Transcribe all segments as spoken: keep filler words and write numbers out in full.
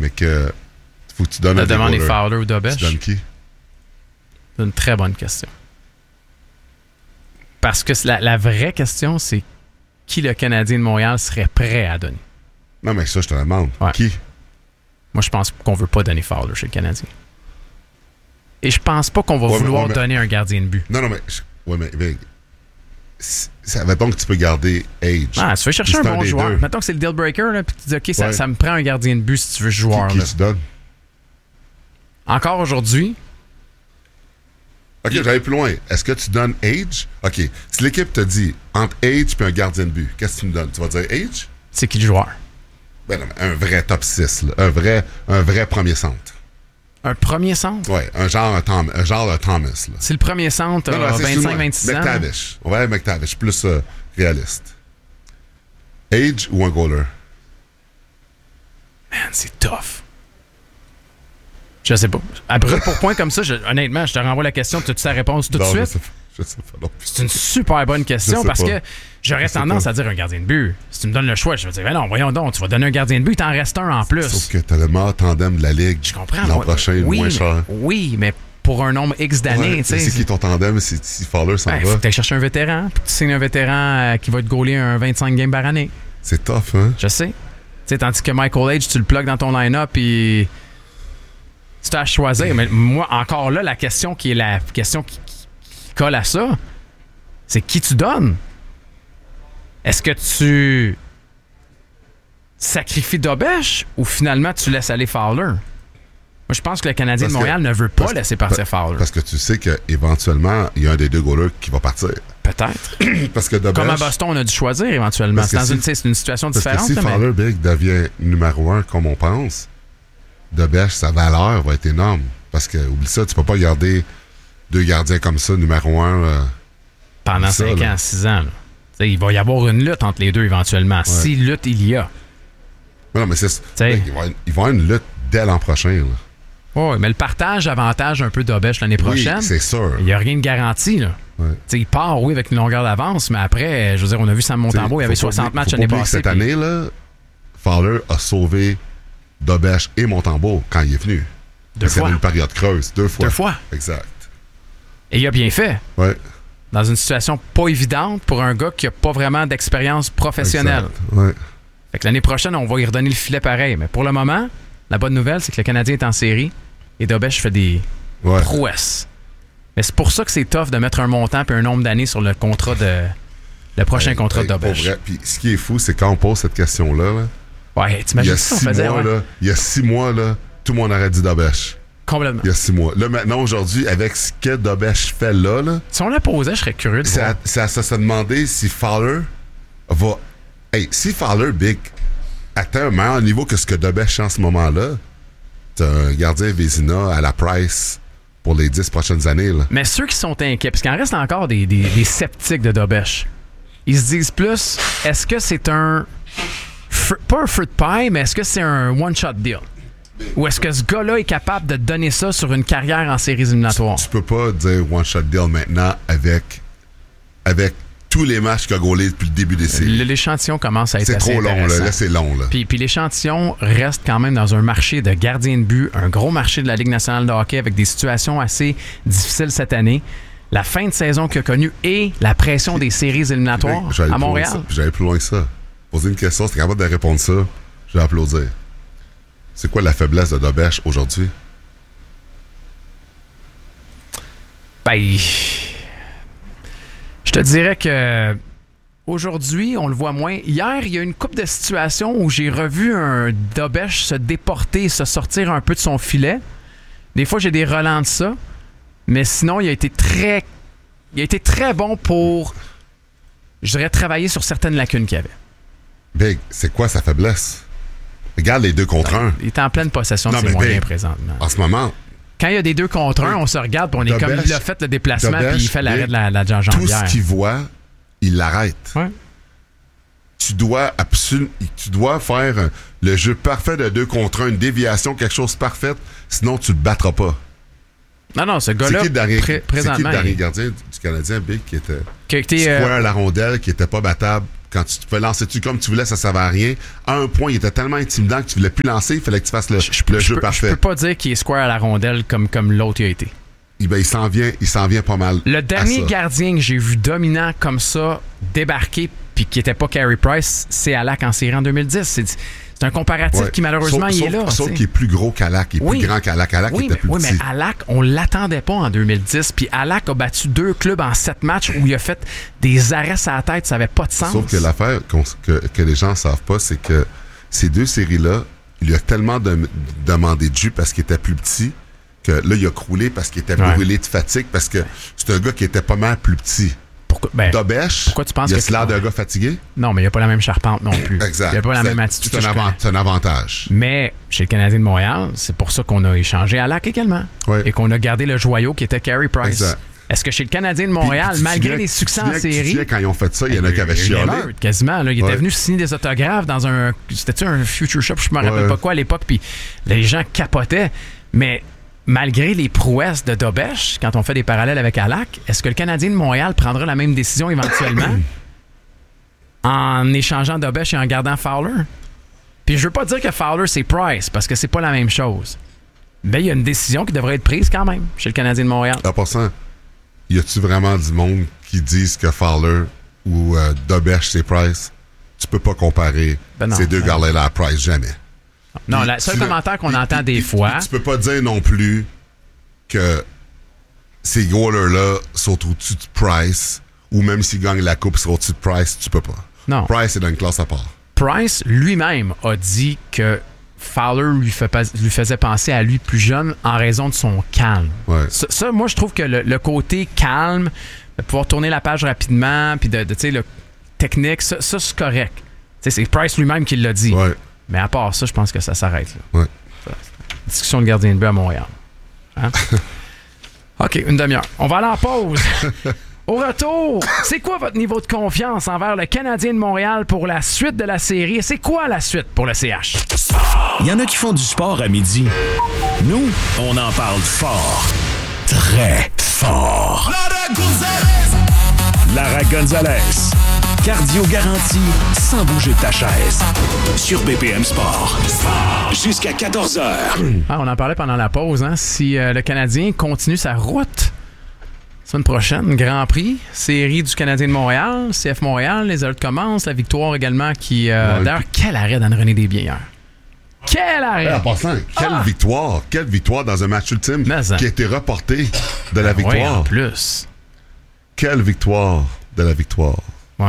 mais que faut que tu donnes La un demande est goalers. Fowler ou Dobèche? Tu donnes qui? C'est une très bonne question. Parce que la, la vraie question, c'est qui le Canadien de Montréal serait prêt à donner? Non, mais ça, je te demande. Ouais. Qui? Moi, je pense qu'on veut pas donner Fowler chez le Canadien. Et je pense pas qu'on va Ouais, vouloir mais, ouais, mais... donner un gardien de but. Non, non, mais... Je... Ouais, mais... mais... Ça va donc que tu peux garder Age. Ah, tu veux chercher un c'est bon un des joueur. deux. Mettons que c'est le deal breaker, là, puis tu dis, OK, ça, Ouais. ça me prend un gardien de but si tu veux ce joueur. Qui, là. qui tu donnes? Encore aujourd'hui, OK, j'allais plus loin. Est-ce que tu donnes Age? OK. Si l'équipe te dit entre Age et un gardien de but, qu'est-ce que tu me donnes? Tu vas dire Age? c'est qui le joueur? Ben non, mais un vrai top six, là. Un vrai, un vrai premier centre. Un premier centre? Ouais, un genre, un Tom, un genre de Thomas, là. Si le premier centre Non, non, a c'est- vingt-cinq excuse-moi. vingt-six ans... McTavish. On va aller avec McTavish, plus euh, réaliste. Age ou un goaler? Man, c'est tough. Je sais pas. À brûle pour point comme ça, je- honnêtement, je te renvoie la question, tu as sa réponse tout de Non, je suite? sais pas. Je sais pas. Non. C'est une super bonne question Je sais parce pas. que j'aurais Je sais tendance pas. à dire un gardien de but. Si tu me donnes le choix, je vais dire, ben non, voyons donc, tu vas donner un gardien de but, il t'en reste un en plus. Sauf que t'as le meilleur tandem de la Ligue. Je comprends. L'an moi. prochain, oui, moins mais, cher. Oui, mais pour un nombre X d'années, Ouais, tu sais. c'est qui ton tandem si, si Fowler s'en Ben, va? faut que tu ailles chercher un vétéran, puis que tu signes un vétéran euh, qui va te gauler un vingt-cinq games par année. C'est tough, hein? Je sais. Tu sais, tandis que Michael Age, tu le plugues dans ton line-up, puis tu t'as à choisir. Mais moi, encore là, la question qui est la question qui, qui- qui colle à ça, c'est qui tu donnes? Est-ce que tu sacrifies Dobèche ou finalement tu laisses aller Fowler? Moi, je pense que le Canadien Parce de Montréal que- ne veut pas parce que- laisser partir Fowler. Parce que tu sais qu'éventuellement, il y a un des deux goalers qui va partir. Peut-être. Parce que Dobèche... Comme à Boston, on a dû choisir éventuellement. Parce C'est, que dans si- une, tu sais, c'est une situation Parce que différente. si là, mais- Fowler Big devient numéro un comme on pense, Dobèche, sa valeur va être énorme. Parce que, oublie ça, tu peux pas garder deux gardiens comme ça, numéro un. euh, pendant ça, cinq là. ans, six ans. Là. Tu sais, il va y avoir une lutte entre les deux éventuellement. Si lutte il y a. Mais non, mais c'est. T'sais. Mec, il va y avoir- il va y avoir une lutte dès l'an prochain. Là. Oui, mais le partage avantage un peu Dobèche l'année prochaine. Oui, c'est sûr. Il n'y a rien de garanti. Là. Ouais. Tu sais, il part, oui, avec une longueur d'avance, mais après, je veux dire, on a vu Sam Montembeau, il avait Faut pas soixante oublier- matchs faut pas l'année oublier que passée. Cette puis- année, là, Fowler a sauvé Dobèche et Montembeau quand il est venu. Deux Parce qu'il y fois. avait une période creuse. Deux fois. Deux fois. Exact. Et il a bien fait. Ouais. Dans une situation pas évidente pour un gars qui n'a pas vraiment d'expérience professionnelle. Exact. Ouais. Fait que l'année prochaine, on va y redonner le filet pareil. Mais pour le moment, la bonne nouvelle, c'est que le Canadien est en série et Dobèche fait des Ouais. prouesses. Mais c'est pour ça que c'est tough de mettre un montant et un nombre d'années sur le contrat de le prochain Hey, contrat hey, de pour Dobèche. vrai. Puis ce qui est fou, c'est quand on pose cette question-là, là, Ouais, il y t'imagines a si on six faisait mois, ouais, là, il y a six mois, là, tout le monde aurait dit Dobèche. complètement. Il y a six mois. Là, maintenant, aujourd'hui, avec ce que Dobèche fait là, là Si on la posait, je serais curieux de c'est voir. à, c'est à se demander si Fowler va... Hey, si Fowler, Big, atteint un meilleur niveau que ce que Dobèche en ce moment-là, t'as un gardien Vézina à la Price pour les dix prochaines années, là. Mais ceux qui sont inquiets, parce qu'il en reste encore des, des, des sceptiques de Dobèche, ils se disent plus, est-ce que c'est un... fr- pas un fruit pie, mais est-ce que c'est un one-shot deal? Ou est-ce que ce gars-là est capable de donner ça sur une carrière en séries éliminatoires? Tu peux pas dire one-shot deal maintenant avec, avec tous les matchs qu'il a gaulés depuis le début des séries. L'échantillon commence à être C'est assez trop long, là. intéressant. Là, c'est long, là. Puis, puis l'échantillon reste quand même dans un marché de gardien de but, un gros marché de la Ligue nationale de hockey avec des situations assez difficiles cette année. La fin de saison qu'il a connue et la pression des séries éliminatoires J'allais à plus loin Montréal. que ça. J'allais plus loin que ça. Poser une question, si t'es capable de répondre ça, je vais applaudir. C'est quoi la faiblesse de Dobèche aujourd'hui? Ben, je te dirais que aujourd'hui, on le voit moins. Hier, il y a une couple de situations où j'ai revu un Dobèche se déporter, se sortir un peu de son filet. Des fois, j'ai des relents de ça. Mais sinon, il a été très, il a été très bon pour, je dirais, travailler sur certaines lacunes qu'il y avait. Big, c'est quoi sa faiblesse? Regarde les deux contre un. Il est en pleine possession de Non, ses mais moyens Big, présentement. En ce moment, Quand il y a des deux contre un, on se regarde et on est Dobèche- comme il a fait le déplacement Dobèche, puis il fait l'arrêt Big, de la, la tout jambière. ce qu'il voit, il l'arrête. Ouais. Tu dois absolument, tu dois faire euh, le jeu parfait de deux contre un, une déviation, quelque chose de parfait, sinon tu le battras pas. Non, non, ce C'est gars-là, qui le dernier, pré- c'est qui le présentement, dernier il- gardien du Canadien, Big, qui était qui a été, square euh, à la rondelle, qui était pas battable Quand tu pouvais lancer dessus comme tu voulais, ça servait à rien. À un point, il était tellement intimidant que tu voulais plus lancer, il fallait que tu fasses le, je, je, le je jeu peux, parfait. Je peux pas dire qu'il est square à la rondelle comme, comme l'autre y a été. Il, ben, il s'en vient, il s'en vient pas mal. Le dernier gardien que j'ai vu dominant comme ça, débarquer, puis qui était pas Carey Price, c'est Halak en série en deux mille dix. C'est, c'est un comparatif ouais. qui malheureusement sauf, il est là. Sauf qu'il est plus gros qu'Halak, il est oui. plus grand qu'Halak. Halak oui, était mais, plus oui, petit. mais Halak, on l'attendait pas en deux mille dix, puis Halak a battu deux clubs en sept matchs où il a fait des arrêts à la tête, ça avait pas de sens. Sauf que l'affaire que, que les gens ne savent pas, c'est que ces deux séries-là, il lui a tellement de, demandé de jus parce qu'il était plus petit que là, il a croulé parce qu'il était ouais. brûlé de fatigue parce que c'est un gars qui était pas mal plus petit. Pourquoi, ben, Dobèche, pourquoi tu penses il a que l'air d'un gars fatigué? Non, mais il n'a pas la même charpente non plus. Exact. Il n'a pas la c'est, même attitude. C'est un, avant, c'est un avantage. Mais chez le Canadien de Montréal, c'est pour ça qu'on a échangé Halak également. Ouais. Et qu'on a gardé le joyau qui était Carey Price. Exact. Est-ce que chez le Canadien de Montréal, puis, puis, malgré viens, les succès viens, en série... Tu sais, quand ils ont fait ça, il y en a qui avaient chialé. Quasiment. Là, il ouais. était venu signer des autographes dans un... C'était-tu un Future Shop? Je me rappelle ouais. pas quoi à l'époque. Puis les gens capotaient. Mais malgré les prouesses de Dobèche, quand on fait des parallèles avec Halak, est-ce que le Canadien de Montréal prendra la même décision éventuellement en échangeant Dobèche et en gardant Fowler? Puis je veux pas dire que Fowler, c'est Price, parce que c'est pas la même chose. Mais il y a une décision qui devrait être prise quand même chez le Canadien de Montréal. En passant, y a-tu vraiment du monde qui disent que Fowler ou euh, Dobèche, c'est Price? Tu peux pas comparer ben non, ces deux ben gars-là à Price, jamais. Non, Puis, le seul tu, commentaire qu'on puis, entend puis, des puis, fois... Puis, tu peux pas dire non plus que ces goalers-là sont au-dessus de Price, ou même s'ils gagnent la coupe, ils sont au-dessus de Price, tu peux pas. Non. Price est dans une classe à part. Price lui-même a dit que Fowler lui, fait pas, lui faisait penser à lui plus jeune en raison de son calme. Ouais. Ça, ça, moi, je trouve que le, le côté calme, de pouvoir tourner la page rapidement, puis de, de tu sais, le technique, ça, ça c'est correct. T'sais, c'est Price lui-même qui l'a dit. Ouais. Mais à part ça, je pense que ça s'arrête là. Ouais. Discussion de gardien de but à Montréal. Hein? OK, une demi-heure. On va aller en pause. Au retour, c'est quoi votre niveau de confiance envers le Canadien de Montréal pour la suite de la série? Et c'est quoi la suite pour le C H? Il y en a qui font du sport à midi. Nous, on en parle fort. Très fort. Lara Gonzalez. Cardio garanti, sans bouger de ta chaise. Sur B P M Sport. Jusqu'à quatorze heures. Ah, on en parlait pendant la pause. Hein? Si euh, le Canadien continue sa route, semaine prochaine, Grand Prix, série du Canadien de Montréal, C F Montréal, les autres commencent, la victoire également qui... Euh, ouais, d'ailleurs, puis... quel arrêt d'Anne-René Desbiens hier. Quel arrêt! En passant, quelle ah! victoire! Quelle victoire dans un match ultime Mais, qui a été reporté de la victoire. Oui, en plus. Quelle victoire de la victoire. Ouais.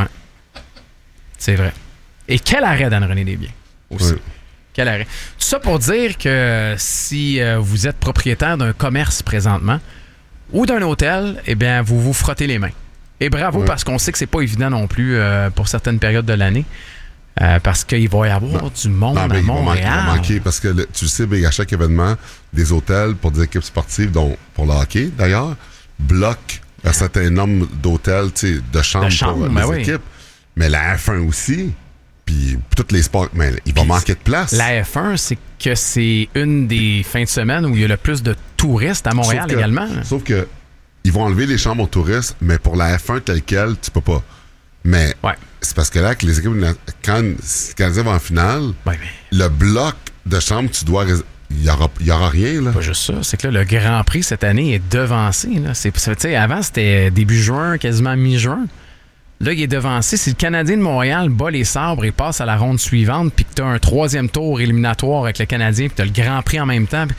C'est vrai. Et quel arrêt d'Anne-René Desbiens aussi. Ouais. Quel arrêt. Tout ça pour dire que si euh, vous êtes propriétaire d'un commerce présentement ou d'un hôtel, eh bien, vous vous frottez les mains. Et bravo, ouais. parce qu'on sait que c'est pas évident non plus euh, pour certaines périodes de l'année. Euh, parce qu'il va y avoir non. du monde non, à Montréal. Il va, manquer, il va manquer parce que le, tu le sais, à chaque événement, des hôtels pour des équipes sportives, dont pour le hockey d'ailleurs, bloquent un certain nombre d'hôtels, de chambres, de chambres pour ben les oui. équipes. Mais la F un aussi. Puis tous les sports, mais il va puis manquer de place. La F un, c'est que c'est une des fins de semaine où il y a le plus de touristes à Montréal sauf que, également. Sauf que ils vont enlever les chambres aux touristes, mais pour la F un telle quelle, tu peux pas. Mais ouais. c'est parce que là, que les équipes, quand le Canadien va en finale, ouais, mais... le bloc de chambres, tu dois... Il n'y aura, y aura rien, là. Pas juste ça. C'est que là, le Grand Prix, cette année, est devancé. Là. C'est, c'est, avant, c'était début juin, quasiment mi-juin. Là, il est devancé. Si le Canadien de Montréal bat les sabres et passe à la ronde suivante, puis que tu as un troisième tour éliminatoire avec le Canadien, puis tu as le Grand Prix en même temps... Pis...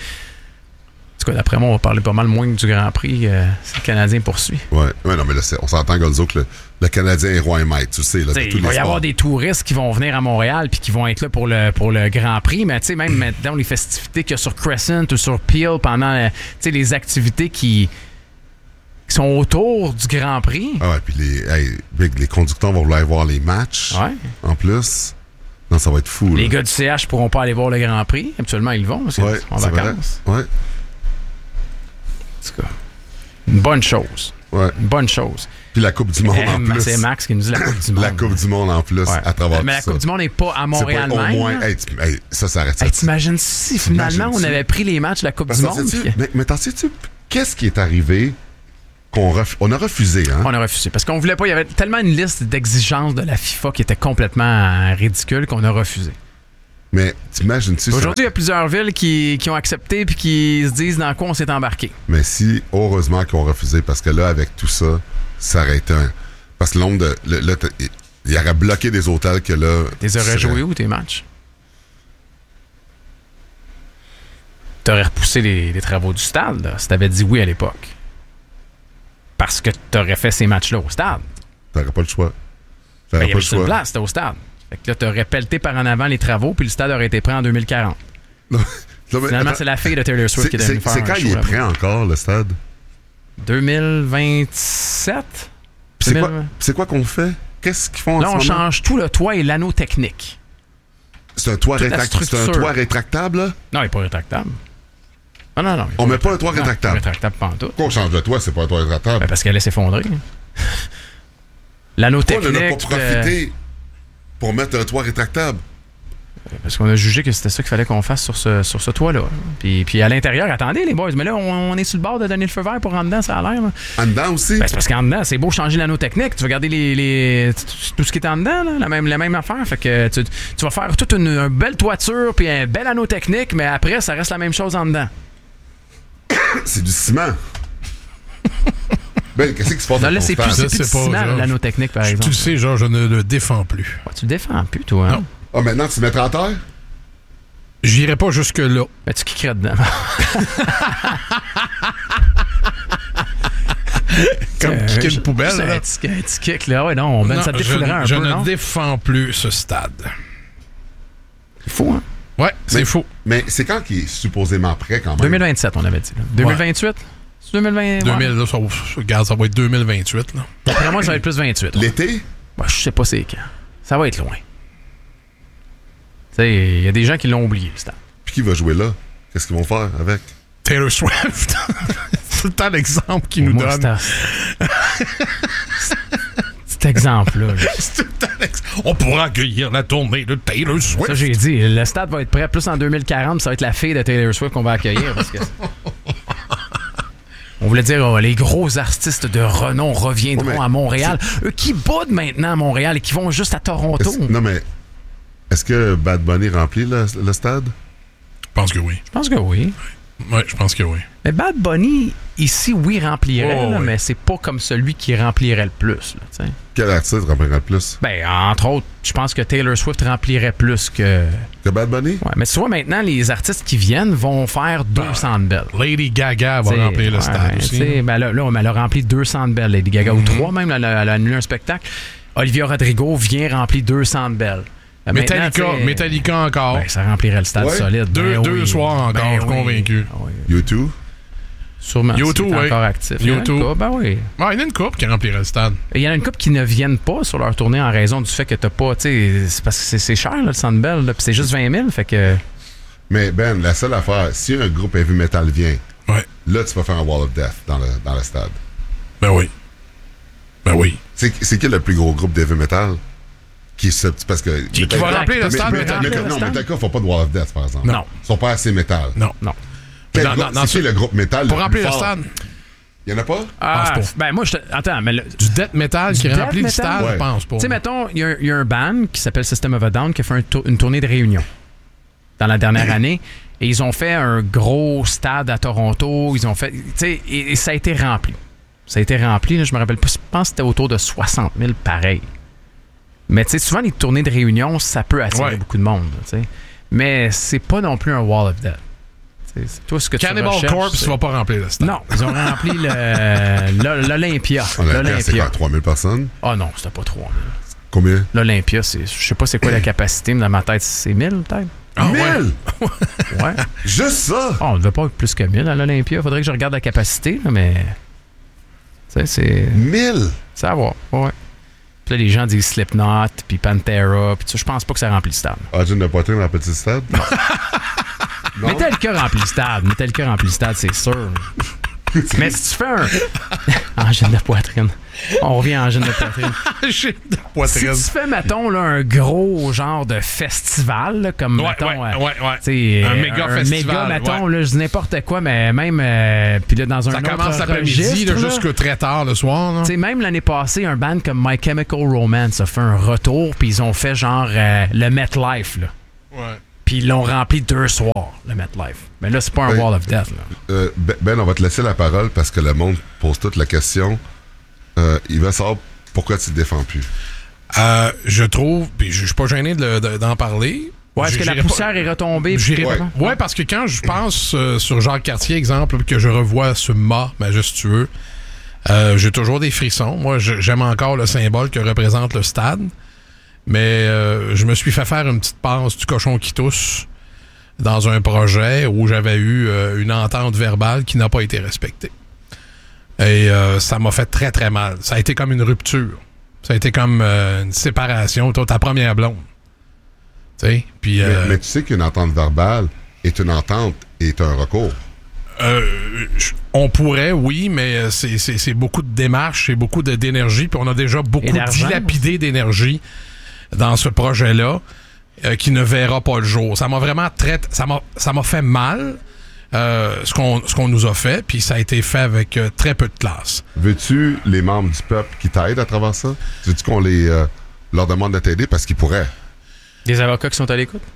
En tout cas, d'après moi, on va parler pas mal moins du Grand Prix euh, si le Canadien poursuit. Oui, ouais, non, mais là, on s'entend, Golzo, que le, le Canadien est roi et maître, tu sais. Là, de tous il va les y sports. avoir des touristes qui vont venir à Montréal puis qui vont être là pour le, pour le Grand Prix, mais tu sais, même maintenant, les festivités qu'il y a sur Crescent ou sur Peel pendant les activités qui, qui sont autour du Grand Prix. Ah ouais, puis les, hey, les conducteurs vont vouloir voir les matchs ouais. en plus. Non, ça va être fou. Les là. gars du C H pourront pas aller voir le Grand Prix. Habituellement, ils vont, parce ouais, en vacances. Ouais. En tout cas, une bonne chose. Ouais. Une bonne chose. Puis la Coupe du Monde eh, en plus. C'est Max qui nous dit la Coupe du Monde. La Coupe du Monde en plus, ouais. à travers Mais tout la ça. Coupe du Monde n'est pas à Montréal pas, même. Au moins, hey, tu, hey, ça, ça arrête ça. Hey, t'imagines si finalement on avait pris les matchs de la Coupe Parce du Monde? Puis... Puis... Mais, mais t'en sais-tu, qu'est-ce qui est arrivé qu'on ref... on a refusé, hein? On a refusé. Parce qu'on voulait pas. Il y avait tellement une liste d'exigences de la FIFA qui était complètement ridicule qu'on a refusé. Mais t'imagines-tu... Aujourd'hui, il y a plusieurs villes qui, qui ont accepté puis qui se disent dans quoi on s'est embarqué. Mais si, heureusement qu'ils ont refusé, parce que là, avec tout ça, ça aurait été un... Parce que l'ombre de... Le, là, il aurait bloqué des hôtels que là... T'es aurais serait... joué où, tes matchs? T'aurais repoussé les, les travaux du stade, là, si t'avais dit oui à l'époque. Parce que t'aurais fait ces matchs-là au stade. T'aurais pas le choix. Ben, T'aurais il y pas avait le juste une choix. place, c'était au stade. Fait que là, t'aurais pelleté par en avant les travaux, puis le stade aurait été prêt en deux mille quarante. Non, non, mais Finalement, attends, c'est la fille de Taylor Swift c'est, qui est c'est, devenue faire c'est un quand show il est là-bas. prêt encore, le stade? deux mille vingt-sept? Puis c'est, deux quoi, mille vingt. c'est quoi qu'on fait? Qu'est-ce qu'ils font Là, en on ce moment? change tout le toit et l'anneau technique. C'est un toit, toute la rétract... c'est un structure. toit rétractable, là? Non, il n'est pas rétractable. Non, non, non. On met pas le toit Non, rétractable. pas rétractable pantoute. Pourquoi on change de toit? C'est pas un toit rétractable. Ben, parce qu'elle allait s'effondrer. L'anneau Pourquoi on technique. n'en a pas profité pour mettre un toit rétractable? euh, parce qu'on a jugé que c'était ça qu'il fallait qu'on fasse sur ce, sur ce toit-là. Puis, puis à l'intérieur, attendez les boys, mais là, on, on est sur le bord de donner le feu vert pour en dedans, ça a l'air. Là. En dedans aussi? Ben, c'est parce qu'en dedans, c'est beau changer l'anneau technique. Tu vas garder les, les, tout ce qui est en dedans, là, la, même, la même affaire. Fait que tu, tu vas faire toute une, une belle toiture puis un bel anneau technique, mais après, ça reste la même chose en dedans. C'est du ciment. Ben, qu'est-ce qui se passe Non, dans là, ton c'est stade? plus, c'est Je plus sais pas, ciment, Georges. l'anneau technique, par exemple. Tu le sais, genre, je ne le défends plus. Ouais, tu le défends plus, toi. Hein? Non. Ah, maintenant, tu le mettras en terre? J'irai pas jusque-là. Ben, tu kickerais dedans. Comme Euh, kicker je- une poubelle. c'est là. Un petit, un petit kick, là. Ouais, non, ben, Non, ça te je, défoulerait un je peu, ne non? défends plus ce stade. C'est fou, hein? Ouais, c'est Mais- fou. Mais c'est quand qu'il est supposément prêt, quand même? deux mille vingt-sept, on avait dit. là. deux mille vingt-huit? C'est deux mille vingt? deux mille, Ouais. là, ça, regarde, ça va être deux mille vingt-huit. Là. D'après moi, ça va être plus vingt-huit. là. L'été? Ouais, je sais pas c'est quand. Ça va être loin. Tu sais, il y a des gens qui l'ont oublié, le stade. Puis qui va jouer là? Qu'est-ce qu'ils vont faire avec? Taylor Swift. C'est le temps d'exemple qu'il nous Moi, donne. c'est- Cet exemple-là. là. C'est le temps d'exemple. On pourra accueillir la tournée de Taylor Swift. Ça, j'ai dit. Le stade va être prêt plus en deux mille quarante, ça va être la fille de Taylor Swift qu'on va accueillir. Parce que... On voulait dire, oh, les gros artistes de renom reviendront Ouais, mais à Montréal. Eux qui boudent maintenant à Montréal et qui vont juste à Toronto. Est-ce- Non, mais est-ce que Bad Bunny remplit le, le stade? Je pense que oui. Je pense que oui. Ouais, je pense que oui. Mais Bad Bunny, ici, oui, remplirait, Oh, là, oui. mais c'est pas comme celui qui remplirait le plus. Là, tu sais. Quel artiste remplirait le plus? Ben, entre autres, je pense que Taylor Swift remplirait plus que... Que Bad Bunny? Ouais, mais tu vois, maintenant, les artistes qui viennent vont faire deux Centre Bell. Lady Gaga va T'sais, remplir le ouais, stade aussi. t'sais, ben là, là, elle a rempli deux Centre Bell, Lady Gaga, ou trois même, elle a, elle a annulé un spectacle. Olivia Rodrigo vient remplir deux Centre Bell. Ben, Metallica, maintenant, t'sais, Metallica encore. ben, ça remplirait le stade Ouais. solide. Deux- Ben deux oui. soirs encore, Ben je suis oui. convaincu. Ah oui. U deux? Sûrement. U deux, s'il est oui. encore actif. U deux. Il y en a une couple, ben oui. Ouais, il y en a une couple qui remplirait le stade. Il y en a une couple qui ne viennent pas sur leur tournée en raison du fait que t'as pas, tu sais, c'est parce que c'est, c'est cher, là, le Centre Bell, là, puis c'est juste vingt mille, fait que... Mais Ben, la seule affaire, si un groupe heavy metal vient, Ouais. là, tu vas faire un Wall of Death dans le, dans le stade. Ben oui. Ben oui. C'est, c'est qui le plus gros groupe d'heavy metal? Qui, se- parce que Qui- qui va remplir le mais- stade, mais- mais mais- remplir le non, stade? Metallica ne font pas de Wall of Death, par exemple. Non. Ils sont pas assez métal. Non. Non. Quel Dans- groupe- dans- dans c'est ce- qui le groupe métal Pour le remplir plus le fort? stade, Il y en a pas? Ah, pense ben moi, je te... Attends, mais... le- du death metal qui Du death remplit le metal? stade, Ouais. je pense pas. Tu sais, mettons, il y, a un- il y a un band qui s'appelle System of a Down qui a fait un tour- une tournée de réunion dans la dernière année. Et ils ont fait un gros stade à Toronto. Ils ont fait... Tu sais, et, et ça a été rempli. Ça a été rempli, là, je me rappelle pas. Je pense que c'était autour de soixante mille pareil. Mais tu sais, souvent, les tournées de réunion, ça peut attirer Ouais. beaucoup de monde. Tu sais. Mais c'est pas non plus un Wall of Death. Tu sais, c'est toi ce que Cannibal tu recherches. Corpse c'est- va pas remplir le stade. Non, ils ont rempli le, l'O- l'Olympia. On a c'est L'Olympia. quoi, trois mille personnes? Ah non, c'était pas trois mille. Combien? L'Olympia, c'est, je sais pas c'est quoi la capacité, mais dans ma tête, c'est mille peut-être. Ah, ouais. mille! Ouais. Juste ça! Ah, on ne devait pas être plus que mille à l'Olympia. Faudrait que je regarde la capacité, là, mais. Tu sais, c'est. mille! C'est à voir. Ouais. Puis là, les gens disent Slipknot, puis Pantera, puis ça, je pense pas que ça remplit le stade. Arjun de Poitin dans le petit stade? Non. Metallica remplit le stade. Metallica remplit le stade, c'est sûr. Mais si tu fais un... Angine de poitrine. On revient à angine de poitrine. Angine de Si poitrine. tu fais, mettons, là, un gros genre de festival, là, comme, Ouais, mettons... ouais, euh, ouais, ouais. t'sais, Un euh, méga un festival, méga, mettons, ouais. là, je dis n'importe quoi, mais même... euh, Puis là, dans un Ça autre commence l'après-midi registre, là, là, jusque très tard le soir. Là. t'sais, même l'année passée, un band comme My Chemical Romance a fait un retour, puis ils ont fait genre euh, le MetLife, là. Ouais. Puis ils l'ont rempli deux soirs, le MetLife. Mais là, c'est pas un Ouais. Wall of Death, là. Euh, Ben, Ben, on va te laisser la parole parce que le monde pose toute la question. Euh, il va savoir pourquoi tu te défends plus. Euh, je trouve, puis je je suis pas gêné de le- de- d'en parler. Ouais, est-ce que la J'irai pas- poussière est retombée? J'irai Ouais. pas. Ouais, parce que quand je pense euh, sur Jacques Cartier, exemple, que je revois ce mât majestueux, euh, j'ai toujours des frissons. Moi, je- j'aime encore le symbole que représente le stade, mais euh, je me suis fait faire une petite passe du cochon qui tousse dans un projet où j'avais eu euh, une entente verbale qui n'a pas été respectée. Et euh, ça m'a fait très, très mal. Ça a été comme une rupture. Ça a été comme euh, une séparation. Toi, ta première blonde. Tu sais? Puis... Mais, euh, mais tu sais qu'une entente verbale est une entente et est un recours. Euh, je- on pourrait, oui, mais c'est, c'est, c'est beaucoup de démarches, c'est beaucoup de, d'énergie, puis on a déjà beaucoup Et d'argent. dilapidé d'énergie dans ce projet-là euh, qui ne verra pas le jour. Ça m'a vraiment très, ça m'a, ça m'a fait mal euh, ce qu'on, ce qu'on nous a fait, puis ça a été fait avec euh, très peu de classe. Veux-tu les membres du peuple qui t'aident à travers ça? Veux-tu qu'on les euh, leur demande de t'aider parce qu'ils pourraient? Des avocats qui sont à l'écoute?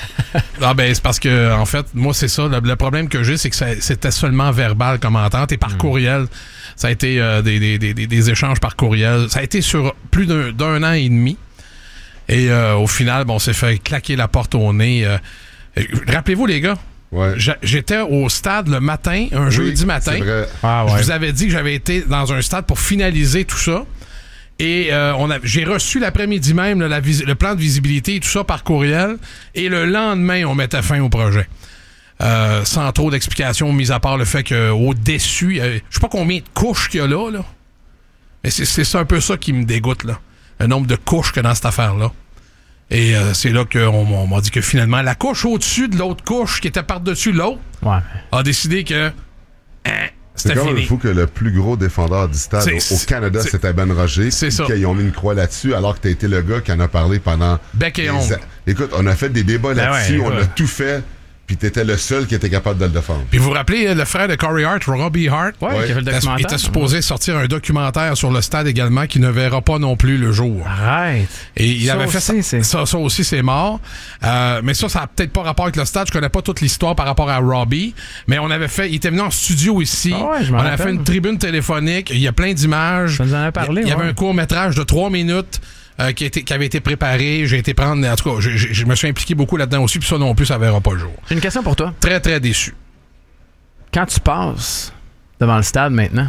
Ah ben c'est parce que en fait moi c'est ça le, le problème que j'ai c'est que ça- c'était seulement verbal comme entente et par courriel ça a été euh, des, des, des, des- des échanges par courriel ça a été sur plus d'un, d'un an et demi et euh, au final bon on s'est fait claquer la porte au nez euh, euh, rappelez-vous les gars Ouais. j'a- j'étais au stade le matin un Oui, jeudi matin C'est vrai. Ah je vous avais dit que j'avais été dans un stade pour finaliser tout ça. Et euh, on a, j'ai reçu l'après-midi même là, la vis- le plan de visibilité et tout ça par courriel. Et le lendemain, on mettait fin au projet. Euh, sans trop d'explications, mis à part le fait qu'au dessus, euh, je sais pas combien de couches qu'il y a là. là. Mais c'est, c'est ça un peu ça qui me dégoûte. Là. Le nombre de couches que dans cette affaire-là. Et euh, c'est là qu'on on m'a dit que finalement, la couche au-dessus de l'autre couche qui était par-dessus l'autre Ouais. a décidé que hein, C'est c'était quand même fini. fou que le plus gros défendeur du stade C'est- au, au Canada, c'est- c'était Ben Roger. c'est puis ça. qu'ils ont mis une croix là-dessus alors que t'as été le gars qui en a parlé pendant... Bec et des ongle. a- Écoute, on a fait des débats Ben là-dessus, ouais, on ouais. a tout fait, puis t'étais le seul qui était capable de le défendre. Puis vous vous rappelez euh, le frère de Corey Hart, Robbie Hart? Ouais, Ouais. qui a fait le Il était- documentaire. il était supposé sortir un documentaire sur le stade également qui ne verra pas non plus le jour. Arrête. Et il Ça avait fait aussi, ça, c'est- ça. Ça aussi, c'est mort. Euh, mais ça, ça n'a peut-être pas rapport avec le stade. Je connais pas toute l'histoire par rapport à Robbie. Mais on avait fait. Il était venu en studio ici. Ah ouais, je m'en on avait rappelle. fait une tribune téléphonique. Il y a plein d'images. Ça nous en a parlé, Il y, il y avait ouais. un court-métrage de trois minutes. euh, qui, a été- qui avait été préparé. J'ai été prendre. En tout cas, je, je- je me suis impliqué beaucoup là-dedans aussi. Puis ça non plus, ça verra pas le jour. J'ai une question pour toi. Très, très déçu. Quand tu passes devant le stade maintenant,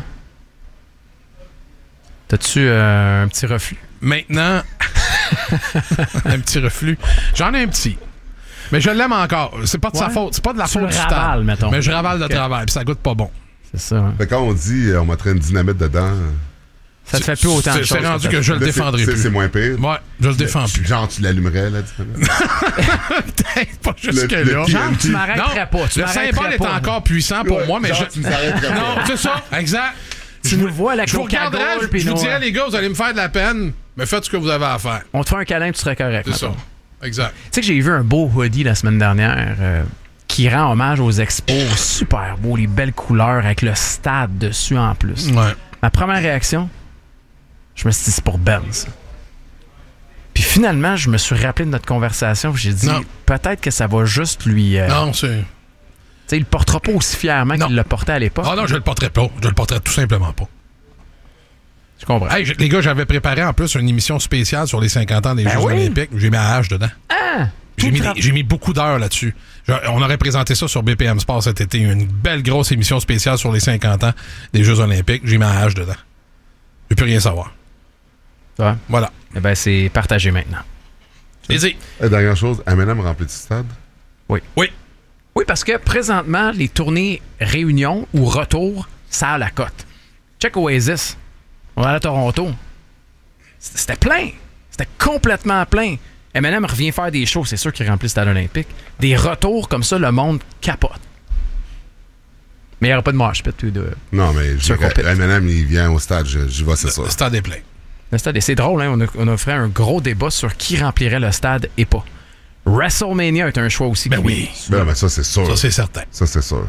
t'as-tu euh, un petit reflux? Maintenant, un petit reflux. J'en ai un petit. Mais je l'aime encore. C'est pas de sa Ouais. faute. C'est pas de la Tu faute le du stade. ravales, mettons. Mais je ravale de Ok. travail, puis ça goûte pas bon. C'est ça. Hein? Fait que quand on dit euh, on mettrait une dynamite dedans, Ça te fait plus autant de C'est- choses. C'est rendu ça que je le là, c'est- défendrai c'est, plus. c'est moins pire. Ouais, je le défends plus. Genre, tu l'allumerais, là, dynamite. Peut-être pas Le- jusque-là. le- Genre, tu Non, m'arrêterais pas. Tu le m'arrêterais symbole est pas. encore puissant pour Ouais, moi, mais genre, je... tu nous arrêterais pas. Non, c'est ça, exact. Tu nous vois à la Je vous Coca-Cola, regarderais, je, puis je vous nous, dirais, euh, les gars, vous allez me faire de la peine, mais faites ce que vous avez à faire. On te fait un câlin, tu serais correct. C'est ça, mettons. exact. Tu sais que j'ai vu un beau hoodie la semaine dernière euh, qui rend hommage aux expos. Super beau, les belles couleurs avec le stade dessus en plus. Ouais. Ma première réaction, je me suis dit, c'est pour Ben, ça. Puis finalement, je me suis rappelé de notre conversation. puis J'ai dit, Non. peut-être que ça va juste lui. euh, Non, c'est... Tu sais, il le portera pas aussi fièrement Non. qu'il le portait à l'époque. Ah non, je le porterai pas. Je le porterai tout simplement pas. Je comprends. Hey, je- les gars, j'avais préparé en plus une émission spéciale sur les cinquante ans des Ben Jeux oui. olympiques. J'ai mis à H dedans. Ah! J'ai Tout mis, tra- j'ai mis beaucoup d'heures là-dessus. Je- on aurait présenté ça sur B P M Sport cet été. Une belle grosse émission spéciale sur les cinquante ans des Jeux olympiques. J'ai mis à H dedans. Je veux plus rien savoir. Ouais. Voilà. Eh ben, c'est partagé maintenant. Vas-y. Et dernière chose, M and M remplit du stade. Oui. Oui, parce que présentement, les tournées réunion ou retour, ça a la cote. Check Oasis. On va aller à Toronto. C'était plein. C'était complètement plein. M and M revient faire des shows, c'est sûr qu'il remplit le stade olympique. Des retours comme ça, le monde capote. Mais il n'y aura pas de mosh pit ou de. Non, mais je Circle pit. M and M, il vient au stade, je- j'y vais, c'est ça. Le stade est plein. Le stade, et c'est drôle, hein? On a, on a fait un gros débat sur qui remplirait le stade et pas. WrestleMania est un choix aussi. Ben qui- oui. Ben, mais ça, c'est sûr. Ça, c'est certain. Ça, c'est sûr.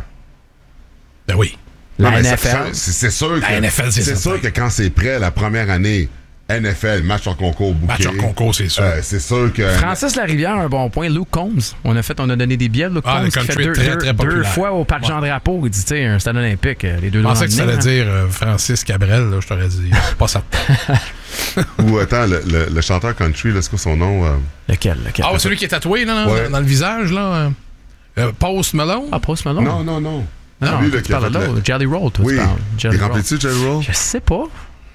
Ben oui. La Non, mais N F L. ça- C'est c'est sûr que. La N F L, c'est c'est sûr certain. que quand c'est prêt, la première année, N F L, match en concours bouquet. Match en concours, c'est sûr. Euh, c'est sûr que. Francis Larivière, un bon point. Luke Combs, on a fait, on a donné des billets. Luke Ah, Combs le qui fait country deux, très, deux- très deux populaire. fois au Parc Ouais. Jean-Drapeau. Il dit, tu sais, un stade olympique, euh, les deux Je dans pensais le que ça nez, allait là. dire euh, Francis Cabrel, là, je t'aurais dit. Pas certain. Ou attends, le, le- le chanteur country, là, c'est quoi son nom? euh? Lequel, lequel? Ah, celui qui est tatoué, là, dans, Ouais. dans le visage, là. euh, euh, Post Malone. Ah, Post Malone? Non, non, non. non, Lui, là, tu qui a parles de fait l'autre. le- Jelly Roll, toi, Oui. tu parles. Jelly Il Roll. remplit-tu Jelly Roll? Je sais pas.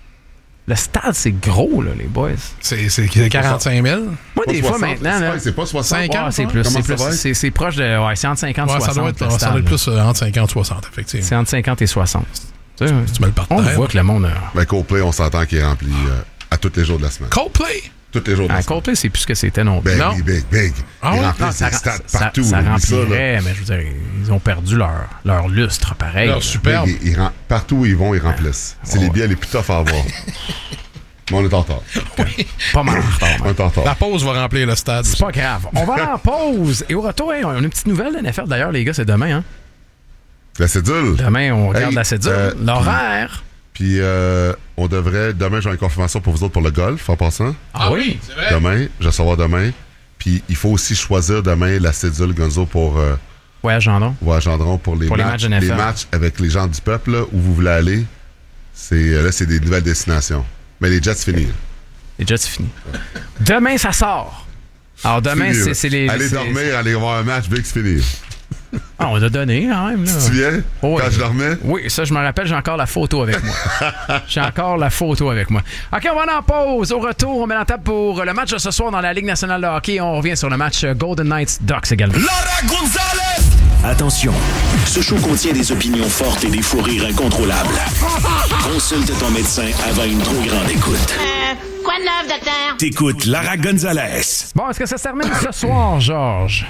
Le stade, c'est gros, là, les boys. C'est c'est- c'est quarante-cinq mille. Moi, Pas des fois, soixante, maintenant, c'est là, pas- C'est pas soixante. cinquante, ouais, c'est hein? plus, Comment c'est ça plus, va être? c'est c'est proche de, ouais, c'est entre cinquante et Ouais, ça soixante. doit être, le ça stade, doit être là. plus euh, entre cinquante et soixante, effectivement. C'est entre cinquante et soixante. Tu sais, Tu mets le parterre. on voit que le monde a... Ben, Coldplay, on s'entend qu'il est rempli euh, à tous les jours de la semaine. Coldplay. Tous les jours de la Ah, semaine. Coldplay, c'est plus ce que c'était non plus. Big, Non. big, big. Ah Ils ouais? remplissent Non, ça, les stades ça- partout. ça oublie ça, là. remplirait, mais je veux dire, ils ont perdu leur, leur lustre, pareil. Leur là. superbe. Big, ils- ils rem- Partout où ils vont, ils remplissent. C'est Ouais. les billets les plus tough à avoir. Mais on est en retard. Pas mal en retard, On man. est en retard. La pause va remplir le stade. C'est pas grave. On va aller en pause. Et au retour, hey, on a une petite nouvelle de N F L. D'ailleurs, les gars, c'est demain. Hein? La cédule. Demain, on regarde Hey, la cédule. euh, L'horaire. Puis, euh, on devrait. Demain, j'ai une confirmation pour vous autres pour le golf, en passant. Ah oui. oui, c'est vrai. Demain, je vais savoir demain. Puis, il faut aussi choisir demain la cédule Gonzo pour. Euh, Ouais, Gendron. Ouais, Gendron, pour les Pour les matchs, matchs N F L. les matchs avec les gens du peuple, là, où vous voulez aller. C'est, euh, là, c'est des nouvelles destinations. Mais les Jets, c'est fini. Les Jets, c'est fini. Demain, ça sort. Alors, demain, Fini, c'est là. c'est les. Allez c'est- dormir, allez voir un match, Big, c'est fini. Ah, on a donné quand même. Là. Tu te souviens? Oh, quand ouais. je dormais? Oui, ça, je me rappelle, j'ai encore la photo avec moi. J'ai encore la photo avec moi. OK, on va aller en pause. Au retour, on met la table pour le match de ce soir dans la Ligue nationale de hockey. On revient sur le match euh, Golden Knights Ducks également. Lara Gonzalez! Attention, ce show contient des opinions fortes et des fous rires incontrôlables. Consulte ton médecin avant une trop grande écoute. Euh, quoi de neuf, docteur? T'écoutes Lara Gonzalez. Bon, est-ce que ça se termine ce soir, Georges?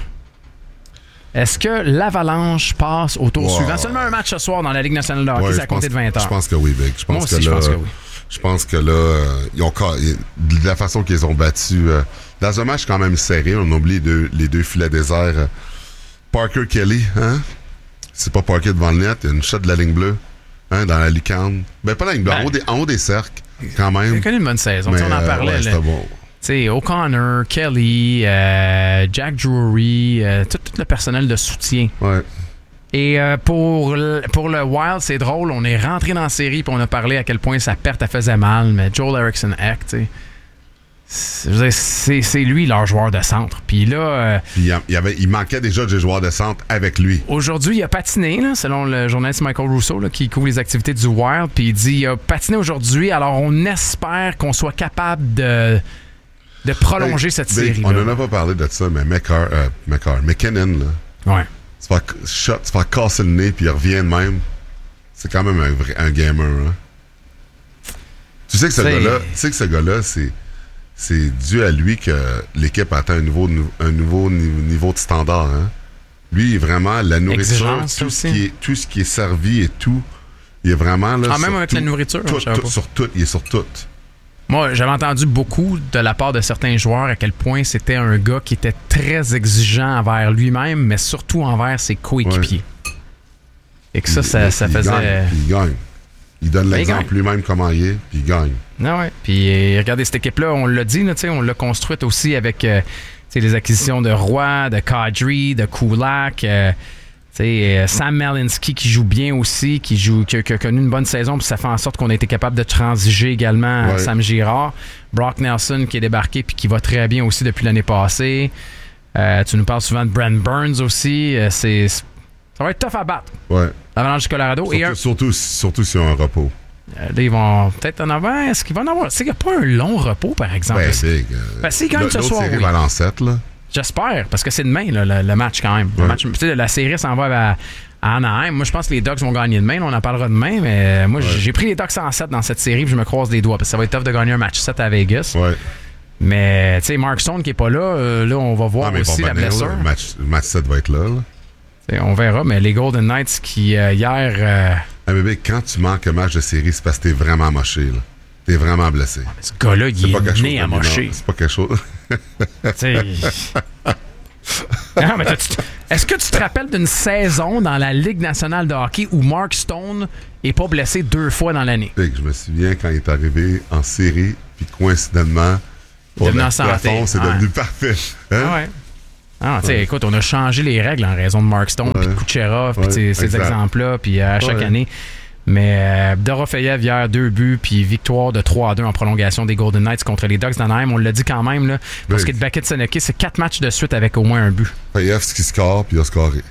Est-ce que l'Avalanche passe au tour Wow. suivant? Seulement un match ce soir dans la Ligue nationale de hockey, Ouais, c'est je à compter pense- de vingt heures. Je pense que oui, Big. Je pense Moi aussi, que je là, pense que oui. Je pense que là, euh, ils ont, ca- de la façon qu'ils ont battu, euh, dans un match quand même serré, on oublie les deux, les deux filets déserts. euh, Parker Kelly, hein? C'est pas Parker devant le net, il y a une shot de la ligne bleue, hein, dans la lucarne. Ben, pas la ligne bleue, en, Ben, haut des, en haut des cercles, quand Il a même. connu une bonne saison. Mais, Tu sais, on en euh, parlait. ouais, là. c'était bon. Tu sais, O'Connor, Kelly, euh, Jack Drury, euh, tout, tout le personnel de soutien. Ouais. Et euh, pour, le, pour le Wild, c'est drôle, on est rentré dans la série puis on a parlé à quel point sa perte elle faisait mal, mais Joel Eriksson Ek, tu sais, c'est- je veux dire, c'est c'est lui leur joueur de centre. Puis là, euh, Puis il y a- il y avait, il manquait déjà des joueurs de centre avec lui. aujourd'hui, il a patiné, là, selon le journaliste Michael Russo, là, qui couvre les activités du Wild, puis il dit il a patiné aujourd'hui, alors on espère qu'on soit capable de, de prolonger Hey, cette Big, série. on n'en a pas parlé de ça, mais McCarr, euh, McCarr, McKinnon, là. Ouais. Se faire, shot, se faire casser le nez puis il revient de même. C'est quand même un, vrai, un gamer. Hein? Tu sais que ce C'est- gars-là, tu sais que ce gars-là, c'est, c'est dû à lui que l'équipe atteint un nouveau, un nouveau ni- niveau de standard. Hein? Lui, vraiment, la nourriture, Exigence tout ce, aussi. qui est, tout ce qui est servi et tout, il est vraiment là. Ah, sur même avec tout, la nourriture, tout, je savais tout, pas. sur tout, il est sur tout. Moi, j'avais entendu beaucoup de la part de certains joueurs à quel point c'était un gars qui était très exigeant envers lui-même, mais surtout envers ses coéquipiers. Et que ça, Il- ça, il- ça il faisait... gagne, puis il gagne. Il donne Ben, il l'exemple gagne. lui-même comment il est, puis il gagne. Ah ouais. Puis euh, regardez, cette équipe-là, on l'a dit, là, tu sais, on l'a construite aussi avec euh, tu sais, les acquisitions de Roy, de Kadri, de Kulak. euh, tu sais, euh, Sam Malinsky qui joue bien aussi, qui joue, qui a, qui a connu une bonne saison, puis ça fait en sorte qu'on a été capable de transiger également à Ouais. Sam Girard. Brock Nelson qui est débarqué puis qui va très bien aussi depuis l'année passée. Euh, tu nous parles souvent de Brent Burns aussi. Euh, c'est, ça va être tough à battre. Ouais. L'Avalanche du Colorado. Et un- Surtout, surtout, surtout s'ils ont un repos. euh, là, ils vont peut-être en avoir. Est-ce qu'ils vont en avoir? Tu sais, il n'y a pas un long repos, par exemple. Ben, big. Euh, Ben, s'ils gagnent ce l'autre soir, série oui. va à sept, là. J'espère, parce que c'est demain, là, le, le match quand même. Le Ouais. match, tu sais, la série s'en va à, à Anaheim. Moi, je pense que les Ducks vont gagner demain. Là, on en parlera demain, mais moi, j'ai pris les Ducks en sept dans cette série, puis je me croise les doigts, parce que ça va être tough de gagner un match sept à Vegas. Ouais. Mais, tu sais, Mark Stone qui est pas là, euh, là, on va voir Ah, mais aussi bon, la ben, blessure. là, le match, le match sept va être là. là. Et on verra, mais les Golden Knights qui, euh, hier... Euh... Ah, mais Big, quand tu manques un match de série, c'est parce que t'es vraiment moché, là. T'es vraiment blessé. Ce gars-là, il c'est pas est né à mocher. C'est pas quelque chose... non, mais est-ce que tu te rappelles d'une saison dans la Ligue nationale de hockey où Mark Stone est pas blessé deux fois dans l'année? Big, je me souviens quand il est arrivé en série, puis coïncidemment, pour le plafond, c'est devenu ouais. parfait. Hein? Ah ouais. Ah, ouais. Écoute, on a changé les règles en raison de Mark Stone, puis ouais. de Kucherov, puis ouais, ces exemples-là, puis à chaque ouais. année. Mais euh, Dorofeyev hier, deux buts, puis victoire de trois à deux en prolongation des Golden Knights contre les Ducks d'Anaheim. On l'a dit quand même, là, pour ce qui est de Beckett Seneke, c'est quatre matchs de suite avec au moins un but. Fayev, ce qui score, puis il a scoré.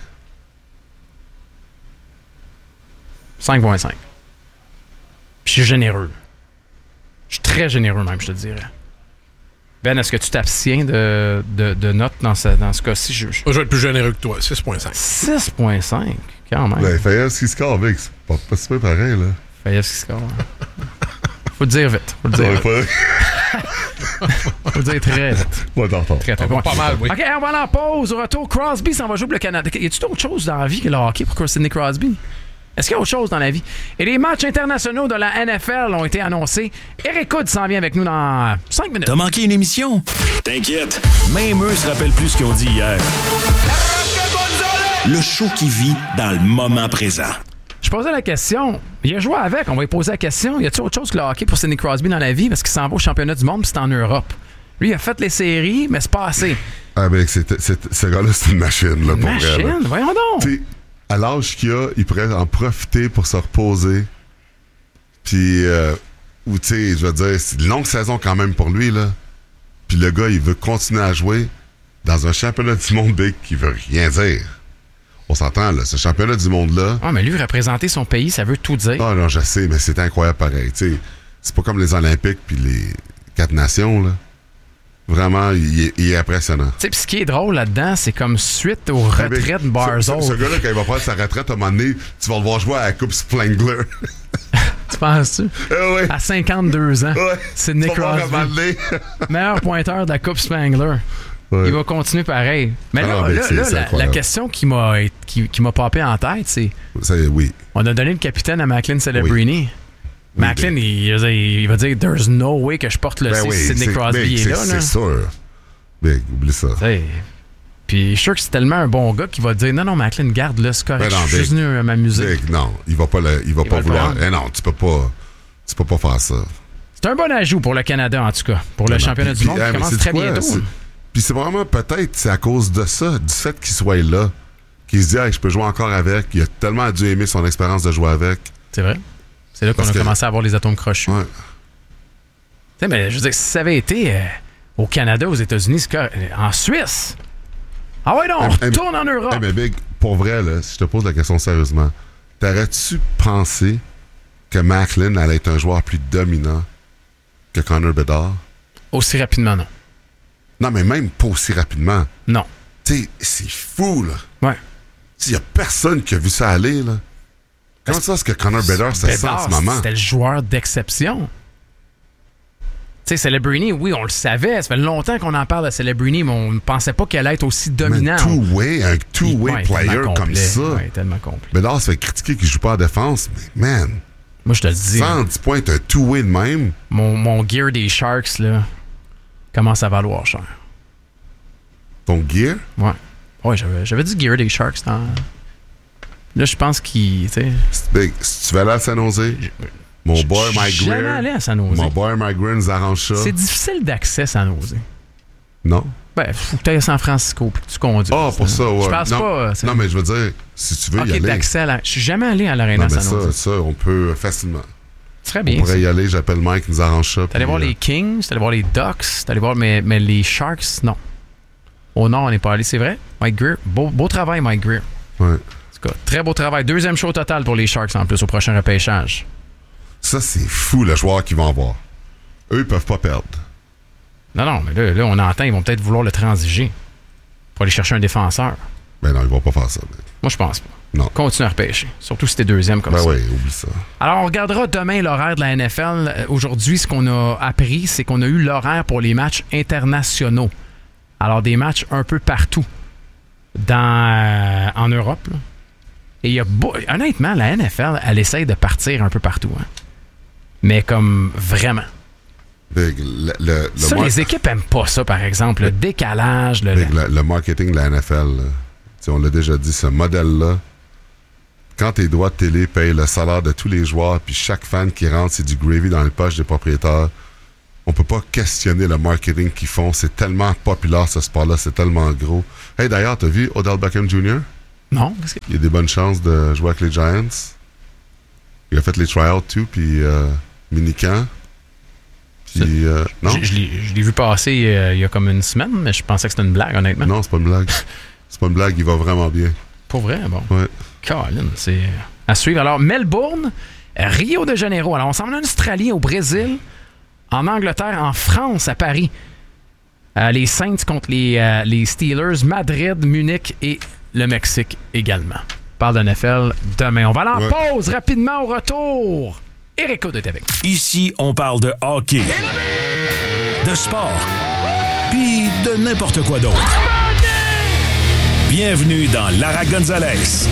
cinq virgule cinq. Je suis généreux. Je suis très généreux même, je te dirais. Ben, est-ce que tu t'abstiens de, de, de notes dans ce, dans ce cas-ci? Je, je... je vais être plus généreux que toi, six virgule cinq. six virgule cinq, quand même. Ben, Fayev, ce qui score, Vic, c'est pas, pas super pareil, là. Fayev, ce qui score. Faut le dire vite. Faut le dire vite. Faut le dire très vite. Pas d'entend. Très, très bon. Pas mal, oui. OK, on va aller en pause. Au retour, Crosby s'en va jouer pour le Canada. Y a-t-il autre chose dans la vie que le hockey pour Sidney Crosby? Est-ce qu'il y a autre chose dans la vie? Et les matchs internationaux de la N F L ont été annoncés. Eric Hood s'en vient avec nous dans cinq minutes. T'as manqué une émission? T'inquiète, même eux se rappellent plus ce qu'ils ont dit hier. Le show qui vit dans le moment présent. Je posais la question. Il a joué avec. On va lui poser la question. Y a-t-il autre chose que le hockey pour Sidney Crosby dans la vie? Parce qu'il s'en va au championnat du monde puis c'est en Europe. Lui, il a fait les séries, mais c'est pas assez. Ah, ben, c'est, c'est, ce gars-là, c'est une machine, là, une pour machine? vrai. Là. Voyons donc. T'sais, à l'âge qu'il a, il pourrait en profiter pour se reposer. Puis, euh, ou tu sais, je veux dire, c'est une longue saison quand même pour lui, là. Puis le gars, il veut continuer à jouer dans un championnat du monde big qui veut rien dire. On s'entend, là, ce championnat du monde-là... Ah, mais lui, représenter son pays, ça veut tout dire. Ah non, je sais, mais c'est incroyable pareil. Tu sais, c'est pas comme les Olympiques puis les quatre nations, là. Vraiment, il est, il est impressionnant. Tu sais, puis ce qui est drôle là-dedans, c'est comme suite aux retraites de Barzal. Ce, ce, ce gars-là, quand il va prendre sa retraite, à un moment donné, tu vas le voir jouer à la Coupe Spengler. Tu penses-tu? Euh, oui. À cinquante-deux ans. Ouais. Sidney Crosby. Meilleur pointeur de la Coupe Spengler. Ouais. Il va continuer pareil. Mais là, ah, là, là, là la, la question qui m'a, qui, qui m'a popé en tête, c'est... c'est... Oui. On a donné le capitaine à Macklin Celebrini. Oui. Macklin, oui, il, il, il va dire « There's no way que je porte le ben C oui, Sidney Crosby big, est là. » C'est sûr. Big, oublie ça. T'sais, puis je suis sûr que c'est tellement un bon gars qu'il va dire « Non, non, Macklin, garde-le, c'est correct. Ben non, je suis juste venu à m'amuser. » Non, il va pas, le, il va il pas va vouloir. Eh non, tu peux pas, tu peux pas faire ça. C'est un bon ajout pour le Canada, en tout cas. Pour le non, championnat puis, du monde puis, qui hey, commence très quoi, bientôt. C'est... Puis c'est vraiment peut-être, c'est à cause de ça, du fait qu'il soit là, qu'il se dit hey, « je peux jouer encore avec ». Il a tellement dû aimer son expérience de jouer avec. C'est vrai. C'est là qu'on Parce a que... commencé à avoir les atomes crochus. Ouais. Tu sais, mais je veux dire, si ça avait été euh, au Canada, aux États-Unis, c'est que, en Suisse. Ah ouais, non, on hey, retourne hey, en Europe. Hey, mais Big, pour vrai, là, si je te pose la question sérieusement, t'aurais-tu pensé que Macklin allait être un joueur plus dominant que Connor Bedard? Aussi rapidement, non. Non, mais même pas aussi rapidement. Non. Tu sais, c'est fou, là. Ouais. Il y a personne qui a vu ça aller, là. Comment ça, est-ce que Connor Bedard se sent en ce moment? C'était le joueur d'exception. Tu sais, Celebrini, oui, on le savait. Ça fait longtemps qu'on en parle de Celebrini, mais on ne pensait pas qu'elle allait être aussi dominante. Un two-way, un two-way ouais, player comme ça. Oui, tellement complet. Bedard se fait critiquer qu'il ne joue pas en défense, mais man... Moi, je te le dis. cent dix points, un two-way de même. Mon, mon gear des Sharks, là, commence à valoir cher. Ton gear? Ouais. Ouais, j'avais, j'avais dit gear des Sharks dans... Là, je pense qu'il... Si, si tu vas aller à San Jose, mon boy Mike Greer... jamais allé à San Jose. Mon boy Mike Greer nous arrange ça. C'est difficile d'accès à San Jose. Non? Ben, faut que tu ailles à San Francisco puis que tu conduis. Ah, oh, pour ça, ouais. Je pense non, pas... Non, mais je veux dire, si tu veux okay, y aller... d'accès à la... Je suis jamais allé à l'Arena non, mais San Jose. Ça, ça, on peut facilement... Très bien. On pourrait ça. y aller, j'appelle Mike, nous arrange ça. T'es allé voir euh... les Kings, t'es allé voir les Ducks, t'es allé voir... Mais, mais les Sharks, non. Au nord, on n'est pas allé, c'est vrai. Mike Greer, beau, beau travail, Mike Greer. Ouais. Cas, très beau travail. Deuxième show total pour les Sharks en plus au prochain repêchage. Ça, c'est fou le joueur qu'ils vont avoir. Eux, ils peuvent pas perdre. Non, non, mais là, là on entend, ils vont peut-être vouloir le transiger pour aller chercher un défenseur. Ben non, ils vont pas faire ça. Mais... Moi, je pense pas. Non. Continue à repêcher. Surtout si t'es deuxième comme ben ça. Ben oui, oublie ça. Alors, on regardera demain l'horaire de la N F L. Aujourd'hui, ce qu'on a appris, c'est qu'on a eu l'horaire pour les matchs internationaux. Alors, des matchs un peu partout. dans, euh, en Europe. Là. Et il y a beau, honnêtement, la N F L, elle essaye de partir un peu partout. Hein. Mais comme vraiment. Big, le, le, le ça, mar- les équipes aiment pas ça, par exemple. Le décalage. Le, Big, le, le marketing de la N F L, là, on l'a déjà dit, ce modèle-là, quand tes droits de télé payent le salaire de tous les joueurs, puis chaque fan qui rentre, c'est du gravy dans le poche des propriétaires, on peut pas questionner le marketing qu'ils font. C'est tellement populaire, ce sport-là. C'est tellement gros. Hey, d'ailleurs, t'as vu Odell Beckham junior? Non? Qu'est-ce que... Il a des bonnes chances de jouer avec les Giants. Il a fait les tryouts, tout, puis euh, mini-camp. Puis, euh, non? Je, je, l'ai, je l'ai vu passer euh, il y a comme une semaine, mais je pensais que c'était une blague, honnêtement. Non, c'est pas une blague. C'est pas une blague, il va vraiment bien. Pour vrai, bon. Ouais. Colin, c'est à suivre. Alors, Melbourne, Rio de Janeiro. Alors, on s'en va en Australie, au Brésil, en Angleterre, en France, à Paris. Euh, les Saints contre les, euh, les Steelers, Madrid, Munich et le Mexique également. On parle de N F L demain. On va aller en Ouais. pause rapidement au retour. Éric Aude est avec. Ici, on parle de hockey, de sport, puis de n'importe quoi d'autre. Bienvenue dans Lara Gonzalez.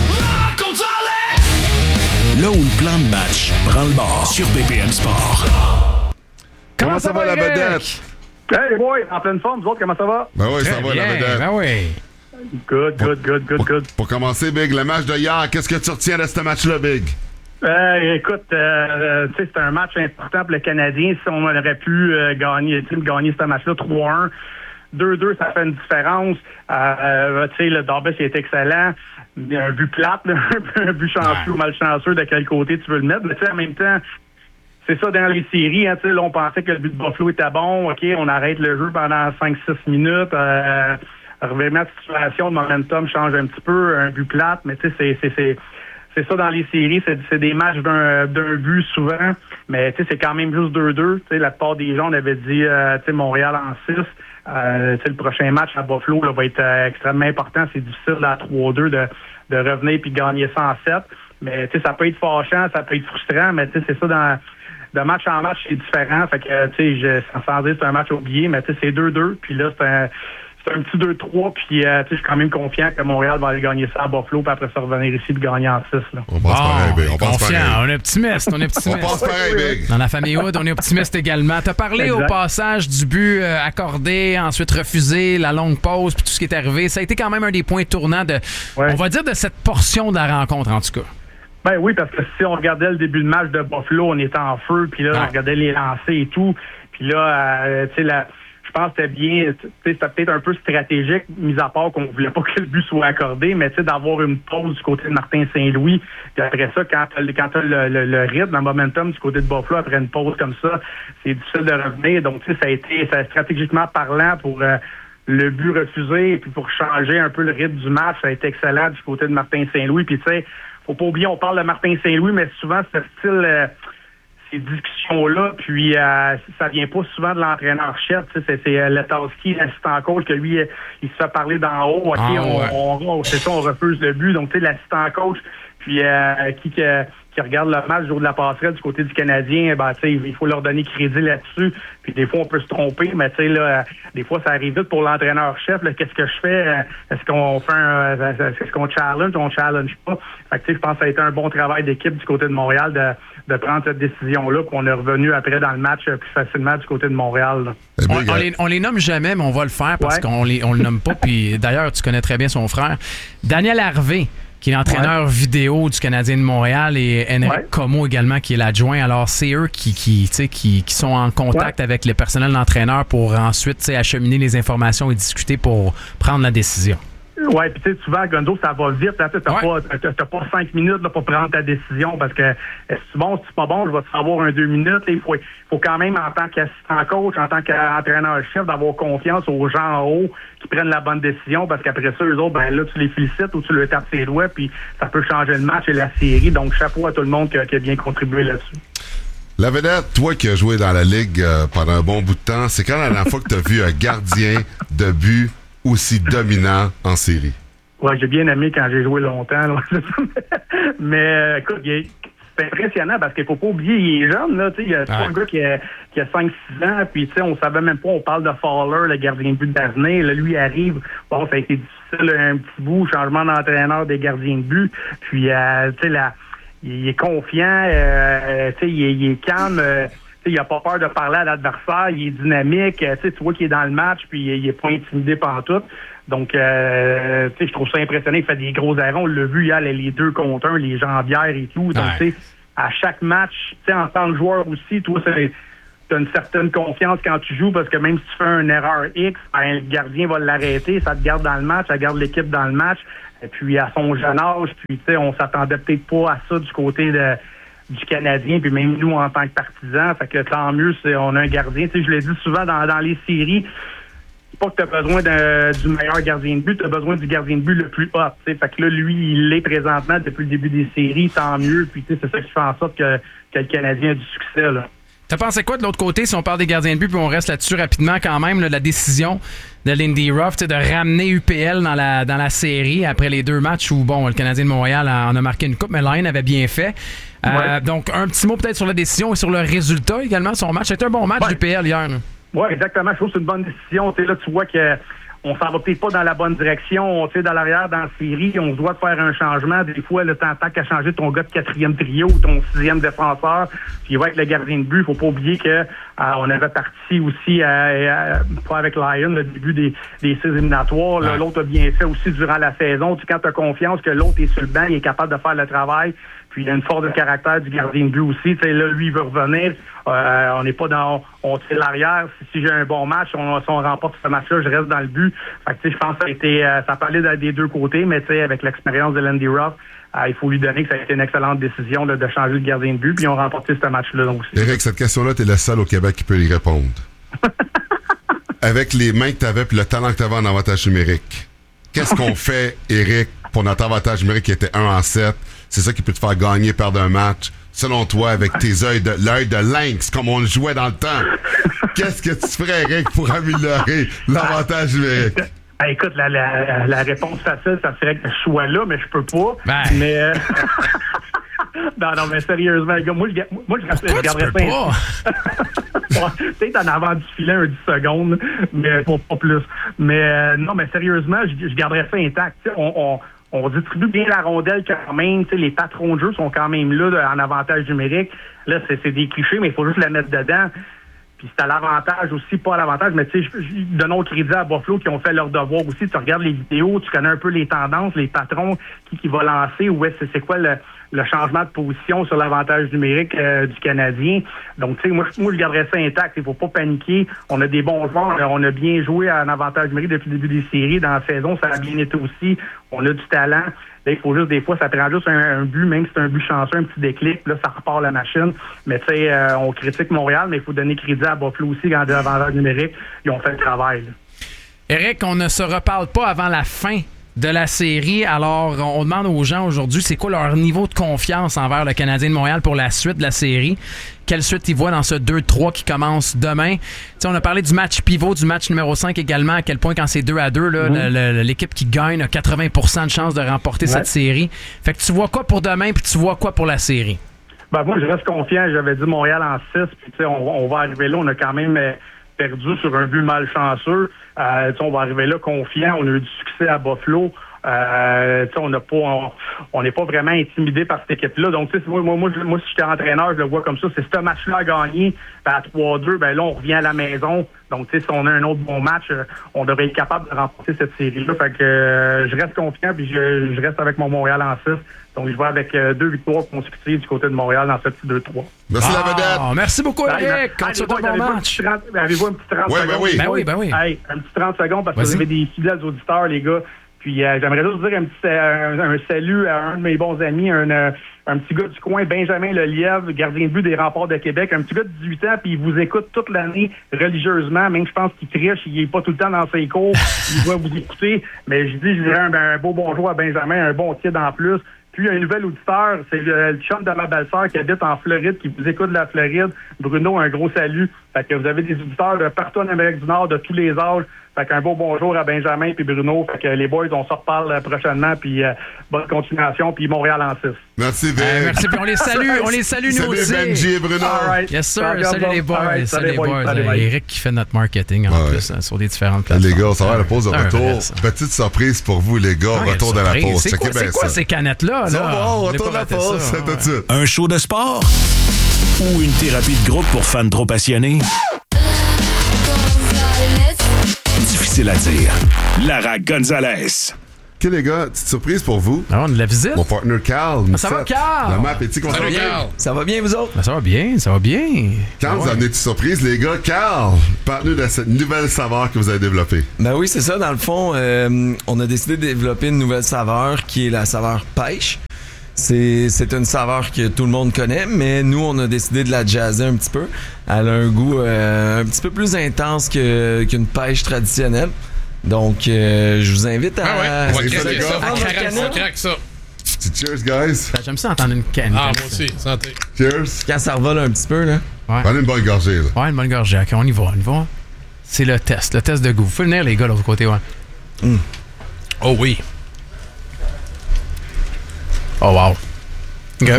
Là où le plan de match prend le bord sur B P M Sport. Comment ça va, la Eric? vedette? Hey boy, en pleine forme, vous autres, comment ça va? Ben oui, ça Très va, bien, la vedette. ben oui. Good, good, good, good, Pour, good. pour commencer, Big, le match de hier, qu'est-ce que tu retiens de ce match-là, Big? Euh, écoute, euh, tu sais, c'était un match important pour le Canadien. Si on aurait pu euh, gagner, tu sais, gagner ce match-là trois un, deux deux, ça fait une différence. Euh, tu sais, le Darbus, il est excellent. Un but plate, là, un but chanceux ou malchanceux, de quel côté tu veux le mettre. Mais tu sais, en même temps, c'est ça dans les séries. Hein, là, on pensait que le but de Buffalo était bon. OK, on arrête le jeu pendant cinq six minutes. Euh, revenir de situation, le momentum change un petit peu. Un but plate, mais tu sais, c'est, c'est, c'est, c'est ça dans les séries. C'est, c'est des matchs d'un, d'un but souvent. Mais tu sais, c'est quand même juste deux deux. Tu sais, la plupart des gens, on avait dit euh, tu sais, Montréal en six. Euh, tu sais, le prochain match à Buffalo là, va être euh, extrêmement important. C'est difficile à trois deux de, de revenir puis gagner ça en sept. Mais tu sais, ça peut être fâchant, ça peut être frustrant, mais tu sais, c'est ça dans... De match en match, c'est différent. Fait que, tu sais, je, sans dire c'est un match oublié, mais tu sais, c'est deux deux. Puis là, c'est un, c'est un petit deux trois. Puis, euh, tu sais, je suis quand même confiant que Montréal va aller gagner ça à Buffalo. Puis après ça, revenir ici de gagner en six. Là. On pense pareil, Big. On pense confiant, pareil. on est optimiste, on est On optimiste. pense pareil, Big. Dans la famille Hood, on est optimiste également. T'as parlé Exact. au passage du but euh, accordé, ensuite refusé, la longue pause, puis tout ce qui est arrivé. Ça a été quand même un des points tournants de, Ouais. on va dire, de cette portion de la rencontre, en tout cas. Ben oui, parce que si on regardait le début de match de Buffalo, on était en feu. Puis là, Ah. on regardait les lancers et tout. Puis là, euh, tu sais, la... je pense que c'était bien, tu sais, c'était peut-être un peu stratégique, mis à part qu'on voulait pas que le but soit accordé, mais tu sais, d'avoir une pause du côté de Martin Saint-Louis. Puis après ça, quand t'as, quand t'as le, le, le rythme, le momentum du côté de Buffalo, après une pause comme ça, c'est difficile de revenir. Donc, tu sais, ça a été ça, stratégiquement parlant pour euh, le but refusé et puis pour changer un peu le rythme du match. Ça a été excellent du côté de Martin Saint-Louis. Puis, tu sais, faut pas oublier, on parle de Martin Saint-Louis, mais souvent, ce style... Euh, ces discussions-là, puis euh, ça vient pas souvent de l'entraîneur-chef. Tu sais, c'est, c'est euh, Letowski, l'assistant coach, que lui, euh, il se fait parler d'en haut. OK, Ah, on, ouais. on, on- c'est ça, on refuse le but. Donc, tu sais, l'assistant coach, puis euh, qui, que- qui regarde le match du jour de la passerelle du côté du Canadien, ben, tu sais, il faut leur donner crédit là-dessus. Puis des fois, on peut se tromper, mais tu sais, là, euh, des fois, ça arrive vite pour l'entraîneur-chef. Là, qu'est-ce que je fais? Euh, Est-ce qu'on fait un, euh, est-ce qu'on challenge? On challenge pas. Fait que, tu sais, je pense que ça a été un bon travail d'équipe du côté de Montréal de, de prendre cette décision-là, puis on est revenu après dans le match euh, plus facilement du côté de Montréal. Là. Eh, On, Big, on euh, les, on les nomme jamais, mais on va le faire parce Ouais. qu'on les, on le nomme pas. Puis d'ailleurs, tu connais très bien son frère. Daniel Harvey, qui est l'entraîneur vidéo du Canadien de Montréal, et Henrik Ouais. Como également, qui est l'adjoint. Alors, c'est eux qui, qui, tu sais, qui, qui sont en contact Ouais. avec le personnel d'entraîneur pour ensuite tu sais, acheminer les informations et discuter pour prendre la décision. Ouais, puis tu sais, souvent, Gonzo, ça va vite. Hein, tu sais, t'as, Ouais. pas, t'as, t'as pas cinq minutes là, pour prendre ta décision parce que est-ce que c'est bon, si c'est pas bon, je vais te savoir un deux minutes. Là, il faut, faut quand même, en tant qu'assistant coach, en tant qu'entraîneur-chef, d'avoir confiance aux gens en haut qui prennent la bonne décision parce qu'après ça, eux autres, ben là, tu les félicites ou tu leur tapes ses doigts, puis ça peut changer le match et la série. Donc, chapeau à tout le monde qui a, qui a bien contribué là-dessus. La vedette, toi qui as joué dans la Ligue euh, pendant un bon bout de temps, c'est quand la dernière fois que tu as vu un gardien de but aussi dominant en série? Ouais, j'ai bien aimé quand j'ai joué longtemps. Là. Mais euh, écoute, il y a- c'est impressionnant parce qu'il faut pas oublier, il est jeune, là, tu sais, il y a Ouais. un gars qui a, qui a cinq six ans, puis tu sais, on savait même pas, on parle de Fowler, le gardien de but d'avenir, là, lui arrive, bon, ça a été difficile un petit bout, changement d'entraîneur des gardiens de but, puis euh, tu sais, là, il est confiant, euh, tu sais, il, est- il est calme, euh, tu sais, il a pas peur de parler à l'adversaire, il est dynamique, euh, tu sais, tu vois qu'il est dans le match, puis il, il est pas intimidé par tout. Donc, euh, tu sais, je trouve ça impressionnant. Il fait des gros arrêts. On l'a vu hier, les deux contre un, les jambières et tout. Donc, Ouais. tu sais, à chaque match, tu sais, en tant que joueur aussi, toi, tu as une certaine confiance quand tu joues parce que même si tu fais une erreur X, ben, le gardien va l'arrêter. Ça te garde dans le match, ça garde l'équipe dans le match. Et puis, à son jeune âge, puis, tu sais, on s'attendait peut-être pas à ça du côté de du Canadien, puis même nous en tant que partisans. Fait que tant mieux, c'est, on a un gardien. Tu sais, je l'ai dit souvent dans, dans les séries, c'est pas que tu as besoin d'un- du meilleur gardien de but, tu as besoin du gardien de but le plus hot. T'sais. Fait que là, lui, il l'est présentement depuis le début des séries, tant mieux. Puis c'est ça qui fait en sorte que, que le Canadien a du succès. Là. T'as pensé quoi de l'autre côté, si on parle des gardiens de but, puis on reste là-dessus rapidement quand même, là, la décision de Lindy Ruff de ramener U P L dans la, dans la série après les deux matchs où, bon, le Canadien de Montréal en a marqué une coupe, mais Lion avait bien fait. Euh, Ouais. Donc, un petit mot peut-être sur la décision et sur le résultat également de son match. C'était un bon match Ouais. d'U P L hier. là. Oui, exactement. Je trouve que c'est une bonne décision. T'sais, là, tu vois que on s'en va peut-être pas dans la bonne direction. T'sais, dans l'arrière, dans la série, on se doit de faire un changement. Des fois, le temps qu'à changer ton gars de quatrième trio ou ton sixième défenseur. Puis avec le gardien de but, faut pas oublier que euh, on avait parti aussi euh, euh, pas avec Lion, le début des, des six éliminatoires. Là, Ouais. l'autre a bien fait aussi durant la saison. Tu sais, quand tu as confiance que l'autre est sur le banc, il est capable de faire le travail. Puis il y a une force de caractère du gardien de but aussi. Tu sais, là, lui, il veut revenir. Euh, on n'est pas dans... On tire l'arrière. Si, si j'ai un bon match, on, si on remporte ce match-là, je reste dans le but. Fait que, tu sais, je pense que ça a été... Euh, ça parlait de- des deux côtés, mais tu sais, avec l'expérience de Lindy Ruff, euh, il faut lui donner que ça a été une excellente décision là, de changer le gardien de but. Puis ils ont remporté ce match-là donc, aussi. Éric, cette question-là, t'es le seul au Québec qui peut y répondre. Avec les mains que t'avais puis le talent que t'avais en avantage numérique, qu'est-ce qu'on fait, Éric, pour notre avantage numérique qui était un en sept? C'est ça qui peut te faire gagner, perdre un match. Selon toi, avec tes yeux de l'œil de lynx, comme on le jouait dans le temps, qu'est-ce que tu ferais, Éric, pour améliorer l'avantage numérique? Ah, écoute, la, la, la réponse facile, ça serait que je sois là, mais je peux pas. Ben. Mais euh, non, non, mais sérieusement, les gars, moi, je, moi, je, je Pourquoi tu garderais peux ça. pas? Peut-être en avant du filet un dix secondes, mais pas, pas plus. Mais euh, non, mais sérieusement, je, je garderais ça intact. T'sais, on, on, on distribue bien la rondelle quand même. T'sais, les patrons de jeu sont quand même là, là en avantage numérique. Là, c'est, c'est des clichés, mais il faut juste la mettre dedans. Puis c'est à l'avantage aussi, pas à l'avantage, mais tu sais, donnons crédit à Buffalo qui ont fait leur devoir aussi. Tu regardes les vidéos, tu connais un peu les tendances, les patrons, qui, qui va lancer, où est-ce c'est quoi le, le changement de position sur l'avantage numérique euh, du Canadien. Donc, tu sais, moi, moi, je garderais ça intact. Il faut pas paniquer. On a des bons joueurs. On a bien joué à un avantage numérique depuis le début des séries. Dans la saison, ça a bien été aussi. On a du talent. Là, il faut juste, des fois, ça prend juste un, un but, même si c'est un but chanceux, un petit déclic, là, ça repart la machine. Mais tu sais, euh, on critique Montréal, mais il faut donner crédit à Buffalo aussi quand il y a l'avantage numérique. Ils ont fait le travail. Là. Éric, on ne se reparle pas avant la fin de la série. Alors, on demande aux gens aujourd'hui, c'est quoi leur niveau de confiance envers le Canadien de Montréal pour la suite de la série? Quelle suite ils voient dans ce deux trois qui commence demain? T'sais, on a parlé du match pivot, du match numéro cinq également, à quel point quand c'est deux à deux, là, Mm-hmm. le- le- l'équipe qui gagne a quatre-vingts pour cent de chances de remporter Ouais. cette série. Fait que tu vois quoi pour demain, puis tu vois quoi pour la série? Ben, moi, je reste confiant. J'avais dit Montréal en six, puis tu sais, on, on va arriver là. On a quand même euh, perdu sur un but malchanceux. Euh, tu sais, on va arriver là confiant. On a eu du succès à Buffalo. Euh, tu sais, on n'a pas, on- on n'est pas vraiment intimidé par cette équipe-là. Donc, tu sais, moi, moi, moi, je- moi, si j'étais entraîneur, je le vois comme ça. C'est ce match-là à gagner, ben, à trois deux, ben là, on revient à la maison. Donc, tu sais, si on a un autre bon match, euh, on devrait être capable de remporter cette série-là. Fait que euh, je reste confiant, puis je, je reste avec mon Montréal en six. Donc, je vais avec euh, deux victoires consécutives du côté de Montréal dans ce petit deux trois. Merci la vedette. Ah, merci beaucoup, Ben, Éric. ben, Quand tu allez, as un avez-vous bon un match. petit trente Avez-vous un petit trente Ouais, ben secondes? oui. Ben oui, ben oui. Hey, un petit trente secondes parce que Vas-y. vous avez des fidèles auditeurs, les gars. Puis euh, j'aimerais juste vous dire un petit euh, un, un salut à un de mes bons amis, un, euh, un petit gars du coin, Benjamin Lelièvre, gardien de but des Remparts de Québec, un petit gars de dix-huit ans, puis il vous écoute toute l'année religieusement, même je pense qu'il triche, il est pas tout le temps dans ses cours, il va vous écouter. Mais je dis, je dirais un, un beau bonjour à Benjamin, un bon kid en plus. Puis un nouvel auditeur, c'est le, le chum de ma belle-sœur qui habite en Floride, qui vous écoute de la Floride. Bruno, un gros salut. Fait que vous avez des auditeurs de partout en Amérique du Nord, de tous les âges. Fait qu'un beau bonjour à Benjamin puis Bruno. Fait que les boys, on se reparle prochainement, puis euh, bonne continuation, puis Montréal en six. Merci, Vic. Euh, merci, puis on les salue, on les salue, nous Salut aussi. Benji et Bruno. All right. Yes, sir. Salut, Salut les boys. All right. Salut les boys. Salut, Euh, bye. Eric qui fait notre marketing en Ouais. plus hein, sur des différentes plateformes. Les gars, ça va à la pause de Un retour. vrai, ça. Petite surprise pour vous, les gars. Ouais, Retour de la surprise. pause. C'est Checkez quoi, bien c'est quoi ça. ces canettes-là? Ça Là? va, On retour n'est de pas la raté pause. ça, C'est tout de ouais. suite. Un show de sport ou une thérapie de groupe pour fans trop passionnés? Difficile à dire. Lara Gonzalez. OK, les gars, petite surprise pour vous. Ah, on a de la visite? Mon partner Carl. nous Ah, ça va, fait Carl? La map est-il qu'on Salut, s'en vient? Carl. Ça va bien, vous autres? Ben, ça va bien, ça va bien. Carl, Ah vous ouais. avez une petite surprise, les gars. Carl, parle-nous de cette nouvelle saveur que vous avez développée. Ben oui, c'est ça. Dans le fond, euh, on a décidé de développer une nouvelle saveur qui est la saveur pêche. C'est, c'est une saveur que tout le monde connaît, mais nous, on a décidé de la jazzer un petit peu. Elle a un goût euh, un petit peu plus intense que, qu'une pêche traditionnelle. Donc, euh, je vous invite à... Ah ouais, on va c'est ça, craquer les ça. gars. On prendre votre craque ça, canette. on craque ça. Petit cheers, guys. Ben, j'aime ça entendre une canne. Ah, moi aussi. Santé. Cheers. Quand ça revole un petit peu, là. Ouais. Prenez une bonne gorgée, là. Ouais, une bonne gorgée. OK, on y va, on y va. C'est le test, le test de goût. Vous pouvez venir, les gars, de l'autre côté, ouais. Oh oui. Oh, wow. OK.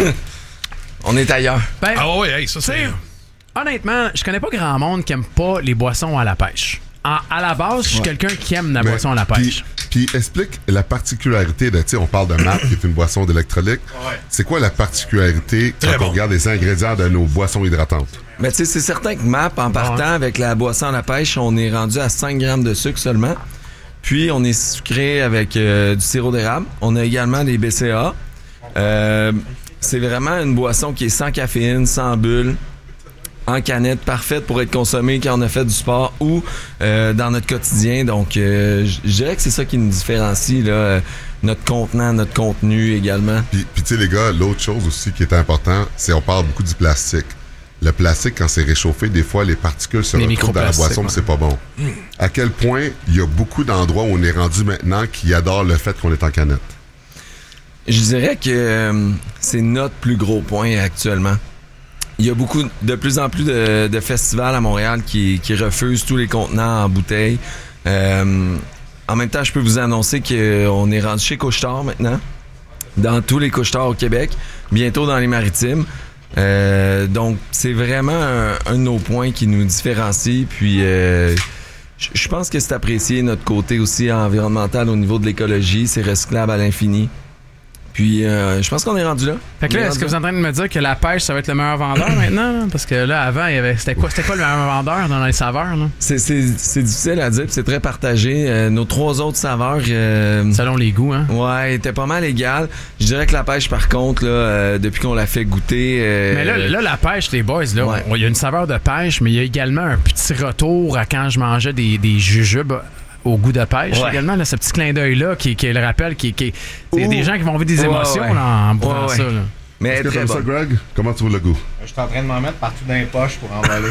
On est ailleurs. Ben, Ah ouais, hey, ça, c'est... tu sais, honnêtement, je connais pas grand monde qui aime pas les boissons à la pêche. En- à la base, je suis quelqu'un qui aime la Mais, boisson à la pêche. Puis, puis explique la particularité de, tu sais, on parle de M A P qui est une boisson d'électrolyte. C'est quoi la particularité quand Très on bon. regarde les ingrédients de nos boissons hydratantes? Mais tu sais, c'est certain que M A P, en partant Ouais. avec la boisson à la pêche, on est rendu à cinq grammes de sucre seulement. Puis, on est sucré avec euh, du sirop d'érable. On a également des B C A. Euh, c'est vraiment une boisson qui est sans caféine, sans bulle, en canette, parfaite pour être consommée quand on a fait du sport ou euh, dans notre quotidien. Donc, euh, je je dirais que c'est ça qui nous différencie, là, euh, notre contenant, notre contenu également. Puis, puis tu sais, les gars, l'autre chose aussi qui est important, c'est on parle beaucoup du plastique. Le plastique, quand c'est réchauffé, des fois, les particules se Les retrouvent dans la microplastiques, boisson, ouais. puis c'est pas bon. À quel point il y a beaucoup d'endroits où on est rendu maintenant qui adorent le fait qu'on est en canette. Je dirais que euh, c'est notre plus gros point actuellement. Il y a beaucoup, de plus en plus de, de festivals à Montréal qui, qui refusent tous les contenants en bouteille. Euh, en même temps, je peux vous annoncer qu'on est rendu chez Couche-Tard maintenant, dans tous les Couche-Tard au Québec, bientôt dans les Maritimes. Euh, donc, c'est vraiment un, un de nos points qui nous différencie. Puis, euh, je je pense que c'est apprécié notre côté aussi environnemental au niveau de l'écologie. C'est recyclable à l'infini. Puis, euh, je pense qu'on est rendu là. Fait que On est là, est-ce rendu que vous êtes en train de me dire que la pêche, ça va être le meilleur vendeur maintenant? Là? Parce que là, avant, il y avait, c'était quoi, c'était quoi le meilleur vendeur dans les saveurs? Là? C'est, c'est, c'est difficile à dire, puis c'est très partagé. Euh, nos trois autres saveurs, euh, Selon les goûts, hein? ouais, étaient pas mal égales. Je dirais que la pêche, par contre, là, euh, depuis qu'on l'a fait goûter... euh, Mais là, là, la pêche, les boys, là, Ouais. on- il y a une saveur de pêche, mais il y a également un petit retour à quand je mangeais des, des jujubes au goût de pêche. Ouais. Également, là, ce petit clin d'œil-là qui, qui est le rappel, qui, qui il y a des Ouh. gens qui vont vivre des Ouais, émotions ouais. là, en buvant Ouais, ouais. ça. Là. mais Est-ce que très t'aimes ça, bonne. Greg? Comment tu trouves le goût? Je suis en train de m'en mettre partout dans les poches pour envoler.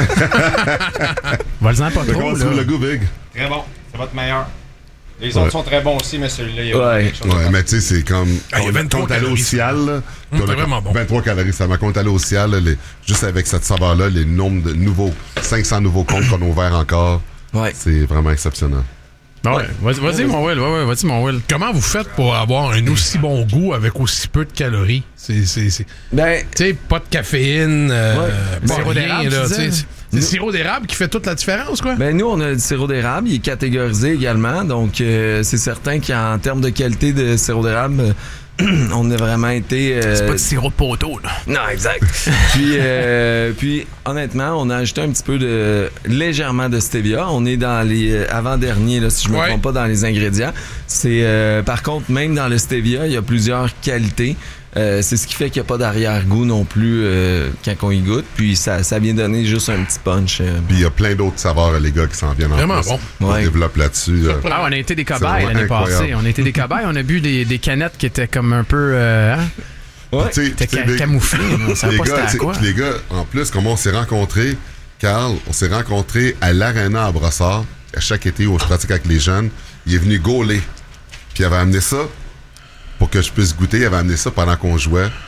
Là. Va-le-en pas Mais trop. comment tu là. trouves le goût, Big? Très bon. C'est votre meilleur. Les Ouais. autres sont très bons aussi, mais celui-là, il y a Ouais. quelque chose de Ouais, mais tu sais, c'est comme. Ah, il y a vingt-trois quand t'allais au calories, ciel, là, Hum, puis on c'est a vraiment bon. vingt-trois calories, ça m'a compté aller au ciel, là, les- juste avec cette saveur-là, les nombres de nouveaux, cinq cents nouveaux comptes qu'on a ouverts encore, Ouais. c'est vraiment exceptionnel. Ah ouais. Vas-y, vas-y, mon Will. Ouais, ouais, vas-y, mon Will. Comment vous faites pour avoir un aussi bon goût avec aussi peu de calories? C'est, c'est, c'est... Ben, Tu sais, pas de caféine, euh, Ouais. pas Sirop rien, d'érable, là, tu tu sais, disais? c'est c'est le sirop d'érable qui fait toute la différence, quoi. ben nous, on a du sirop d'érable. Il est catégorisé également. Donc, euh, c'est certain qu'en termes de qualité de sirop d'érable, euh, on a vraiment été... euh, C'est pas du sirop de poteau, là. Non, exact. puis, euh, puis, honnêtement, on a ajouté un petit peu de... légèrement de stevia. On est dans les euh, avant-derniers, là, si je me Ouais. trompe pas, dans les ingrédients. C'est, euh, par contre, même dans le stevia, il y a plusieurs qualités. Euh, c'est ce qui fait qu'il n'y a pas d'arrière-goût non plus euh, quand on y goûte. Puis, ça, ça vient donner juste un petit punch. euh. Puis il y a plein d'autres saveurs, les gars, qui s'en viennent en Vraiment plus. bon. On Ouais. développe là-dessus. là. Ah, on a été des C'est cobayes vraiment l'année incroyable. passée. On a été des cobayes. On a bu des, des canettes qui étaient comme un peu euh, hein, Ouais. Tu sais, étaient tu sais, ca- Big, camouflées. là. On savait les pas gars, c'était à tu sais, quoi. puis les gars, en plus, comment on s'est rencontrés, Carl, on s'est rencontrés à l'Arena à Brossard. À chaque été où je pratique avec les jeunes, il est venu gauler. Puis il avait amené ça pour que je puisse goûter. Il avait amené ça pendant qu'on jouait.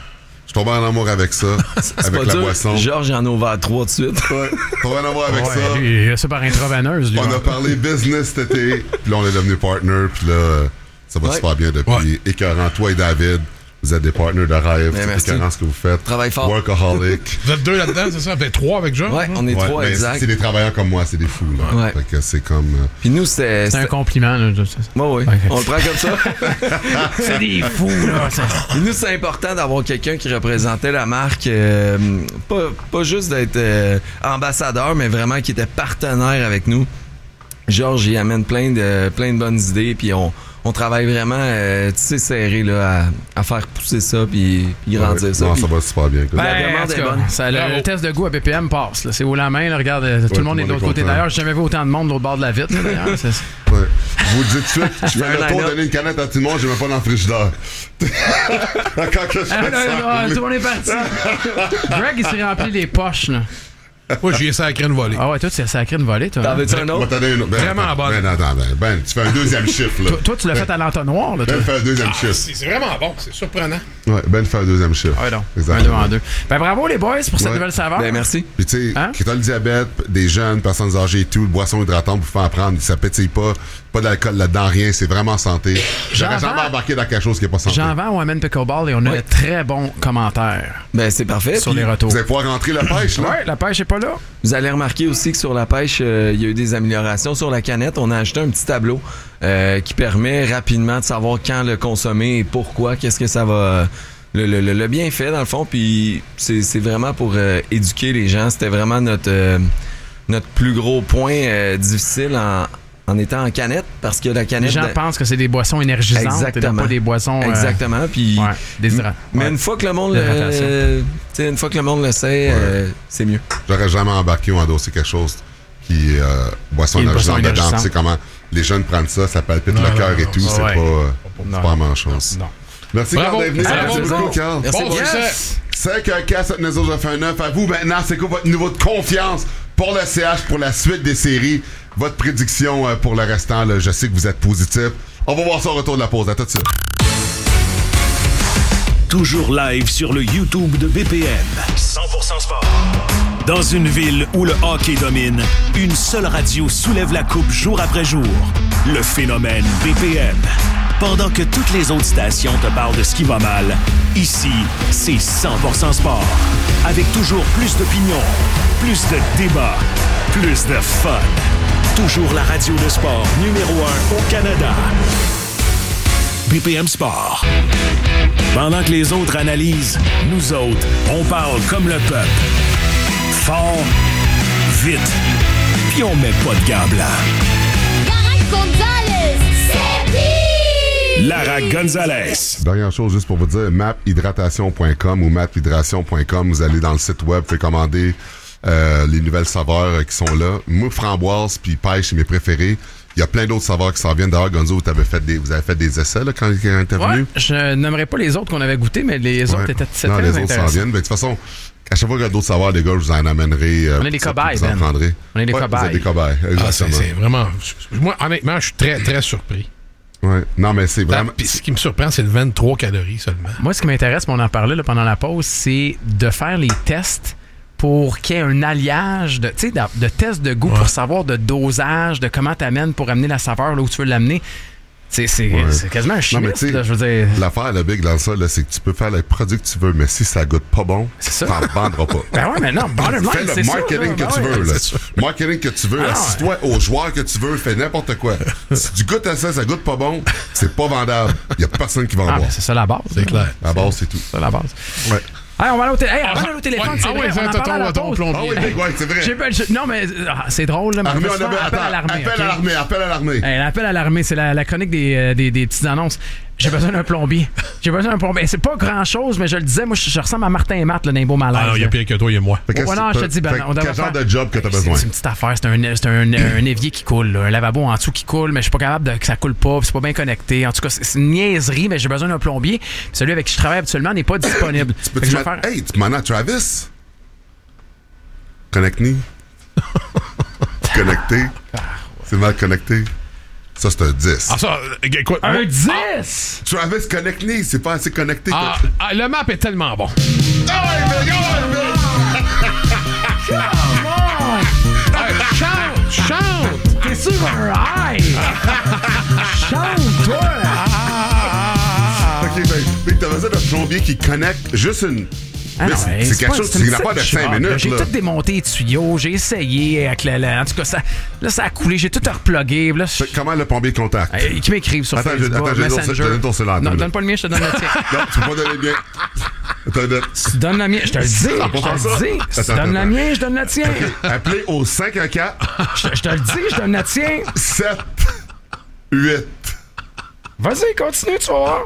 Je tombe en amour avec ça, C'est avec pas la dur. boisson. Georges, il en a ouvert trois de suite. Ouais, je tombe en amour avec Ouais, ça. lui, il a ça par intraveineuse, lui. On a parlé business cet été, puis là, on est devenu partner, puis là, euh, ça va Ouais. super bien depuis. Ouais. Écœurant, toi et David, vous êtes des partners de rêve. Ben, C'est merci. écœurant ce que vous faites. Travaille fort. Workaholic. Vous êtes deux là-dedans, c'est ça? Vous êtes trois avec Georges? Ouais, on est Ouais, trois, ben, exact. c'est des travailleurs comme moi, c'est des fous, là. Ouais. Fait que c'est comme... euh, Puis nous, c'était. C'est un c'était- compliment. Là. Ouais, ouais. Ok. On le prend comme ça. C'est des fous, là. ça. Puis nous, c'est important d'avoir quelqu'un qui représentait la marque, euh, pas, pas juste d'être euh, ambassadeur, mais vraiment qui était partenaire avec nous. Georges, il amène plein de, plein de bonnes idées, puis on, on travaille vraiment, euh, tu sais, serré là, à, à faire pousser ça, puis, puis grandir ouais. ça. Non, Puis ça va super bien. écoute. La Ben, demande en tout est cas, bonne. ça, le, Bravo. le test de goût à B P M passe. là. C'est haut la main. Là, regarde, euh, tout le monde est de l'autre côté. content. D'ailleurs, j'ai jamais vu autant de monde de l'autre bord de la vitre. là, d'ailleurs. C'est- Ouais. Je vous le dis tout de suite, je Il y a fais un le tour line-up. donner une canette à tout le monde, j'ai même pas dans le frigidaire. Quand que je fais Ah, là, là, ça. tout le monde est parti. Greg, il s'est rempli les poches. Là. Moi, j'y ai sacré une volée. Ah ouais, toi, tu as sacré une volée. Toi, T'en hein? veux-tu un On va autre? t'en donner une autre. Ben, Vraiment bonne. Ben, attends, ben, ben, tu fais un deuxième chiffre, là. Toi, toi, tu l'as fait à l'entonnoir. Là, toi. Ben, fais un deuxième Ah, chiffre. c'est c'est vraiment bon, c'est surprenant. Ouais, Ben, fais un deuxième chiffre. Ah ouais, donc. Un, Exactement. deux en deux. Ben, bravo, les boys, pour cette Ouais. nouvelle saveur. Ben, merci. Puis tu sais, Hein? qui t'as le diabète, des jeunes, personnes âgées et tout, boissons hydratantes, vous pouvez en prendre, ça pétille pas, pas d'alcool là-dedans, rien, c'est vraiment santé. J'aurais J'en jamais vends- embarqué dans quelque chose qui est pas santé. J'en vends au Women Pickleball et on a Ouais. de très bons commentaires Ben, c'est parfait. sur Puis les retours. Vous allez pouvoir rentrer la pêche, là? Ouais, la pêche est pas là. Vous allez remarquer aussi que sur la pêche, euh, il y a eu des améliorations. Sur la canette, on a ajouté un petit tableau euh, qui permet rapidement de savoir quand le consommer et pourquoi, qu'est-ce que ça va... Le, le, le, le bienfait, dans le fond, puis c'est c'est vraiment pour euh, éduquer les gens. C'était vraiment notre, euh, notre plus gros point euh, difficile en, en étant en canette, parce que la Les canette... gens de- pensent que c'est des boissons énergisantes et non Exactement. pas des boissons... euh, Exactement, puis... ouais, déshydratantes. Mais Ouais. une fois que le monde L'hydratation. le, tu sais, une fois que le monde le sait, euh, c'est mieux. J'aurais jamais embarqué ou endossé quelque chose qui est euh, boisson Qui est une boisson énergisante dedans. énergisante. Tu sais comment les jeunes prennent ça, ça palpite Non, le non, cœur et non. tout, c'est Ouais. pas, euh, c'est Non. pas la même chose. Non. Merci Bravo. Carl d'être venu. Bravo, Merci bravo. beaucoup, Carl. Merci. Bon succès. Yes! cinq un quatre sept neuf zéro neuf un neuf. À vous maintenant, c'est quoi votre niveau de confiance pour le C H, pour la suite des séries? Votre prédiction euh, pour le restant, là, je sais que vous êtes positif. On va voir ça au retour de la pause. À tout de suite. Toujours live sur le YouTube de B P M. cent pour cent sport. Dans une ville où le hockey domine, une seule radio soulève la coupe jour après jour. Le phénomène B P M. Pendant que toutes les autres stations te parlent de ce qui va mal, ici, c'est cent pour cent sport. Avec toujours plus d'opinions, plus de débats, plus de fun. Toujours la radio de sport numéro un au Canada. B P M Sport. Pendant que les autres analysent, nous autres, on parle comme le peuple. Fort, vite, puis on met pas de gants blancs. Garage Gonzalez, c'est qui? Lara Gonzalez. Dernière chose, juste pour vous dire, map hydratation point com ou map hydration point com, vous allez dans le site web, vous pouvez commander euh, les nouvelles saveurs euh, qui sont là. Moi, framboise puis pêche, c'est mes préférés. Il y a plein d'autres saveurs qui s'en viennent. D'ailleurs, Gonzo, vous avez fait des, vous avez fait des essais là, quand il est intervenu. Ouais, je n'aimerais pas les autres qu'on avait goûtés, mais les autres Ouais. étaient très Non, les autres s'en intéressants. viennent. Ben, de toute façon, à chaque fois qu'il y a d'autres saveurs, les gars, je vous en amènerai. euh, On est des ça, cobayes, vous en Ben. prendrez. On est des Ouais, cobayes. Vous êtes des cobayes, Ah, c'est exactement. c'est vraiment... Moi, honnêtement, je suis très, très surpris. Ouais. Non, mais c'est vraiment. Puis ce qui me surprend, c'est le vingt-trois calories seulement. Moi, ce qui m'intéresse, mais on en parlait là, pendant la pause, c'est de faire les tests pour qu'il y ait un alliage de, tu sais, de, de tests de goût Ouais. pour savoir de dosage, de comment t'amènes pour amener la saveur là où tu veux l'amener. C'est, c'est, Ouais. c'est quasiment un Non, mais chimiste, tu sais, là, je veux dire. l'affaire, le big dans ça, là, c'est que tu peux faire les produits que tu veux, mais si ça goûte pas bon, C'est ça. t'en vendras pas. Ben ouais, mais non, bottom line, Fais c'est le ça, marketing là. que Ben tu ouais, veux, là. c'est sûr. Marketing que tu veux, Ah, assis-toi aux joueurs que tu veux, fais n'importe quoi. Si tu goûtes à ça, ça goûte pas bon, c'est pas vendable. Il y a personne qui va en Ah, boire. ben, c'est ça la base. C'est là. clair. À la base, c'est tout. C'est ça la base. Ouais. Hey, on va aller au, té- hey, avant Ah, d'aller au téléphone, ouais, c'est ah vrai, ouais, on en ton- parle à la ton pause. plombier. Ah oui, big, ouais, c'est vrai. J'ai pas- je- non, mais ah, c'est drôle, là. mais Armée, on on peut avait. faire appel Attends, à l'armée. appel ok? à l'armée, appel à l'armée. Hey, l'appel à l'armée, c'est la, la chronique des, euh, des, des petites annonces. J'ai besoin d'un plombier. J'ai besoin d'un plombier. C'est pas grand-chose, mais je le disais, moi, je, je ressemble à Martin et Matt, là, dans les beaux malaises. Ah non, il y a là. pire que toi, il y a moi. Fait que Ouais, non, je te dis, ben, fait que on devrait quel genre faire- de job que t'as C'est- besoin? C'est une petite affaire. C'est un, c'est un, un évier qui coule, là, un lavabo en dessous qui coule, mais je suis pas capable de que ça coule pas, puis c'est pas bien connecté. En tout cas, c'est c'est une niaiserie, mais j'ai besoin d'un plombier. Puis celui avec qui je travaille habituellement n'est pas disponible. Tu Fait peux que tu je vais mettre- faire- Hey, tu demandes à Travis? Connect-me. Connecté. C'est mal connecté. Ça, c'est un dix. Ah, ça, euh, quoi? Un moi- dix! Travis Connectney, c'est pas assez connecté. Ah, quoi. ah, le map est tellement bon. Hey, chante, chante. T'es sur un high! Chante, toi! Ok, ben, mais t'as besoin d'un plombier qui connecte juste une. Ah Mais non, c'est hey, c'est quelque pas- chose, c'est c'est une une affaire de petite cinq shop, minutes. là. J'ai là. tout démonté les tuyaux, j'ai essayé avec le. le- en tout cas, ça, là, ça a coulé, j'ai tout replugué. Là, je- Fait que Comment le plombier contacte? Hey, qui m'écrivent sur Attends, je- Facebook, attends, je vais donner ton- Messenger. je donne ton cellulaire, Non, là. donne pas le mien, je te donne le tien. Non, tu peux pas donner le mien. Attends, donne. Tu donnes le mien, je te le dis. Je pas te faire ça? le dis. Si tu Attends, donnes le attends. mien, je donne le tien. Appelez au cinq un quatre Je je te le dis, je donne le tien. sept huit. Vas-y, continue, tu vas voir.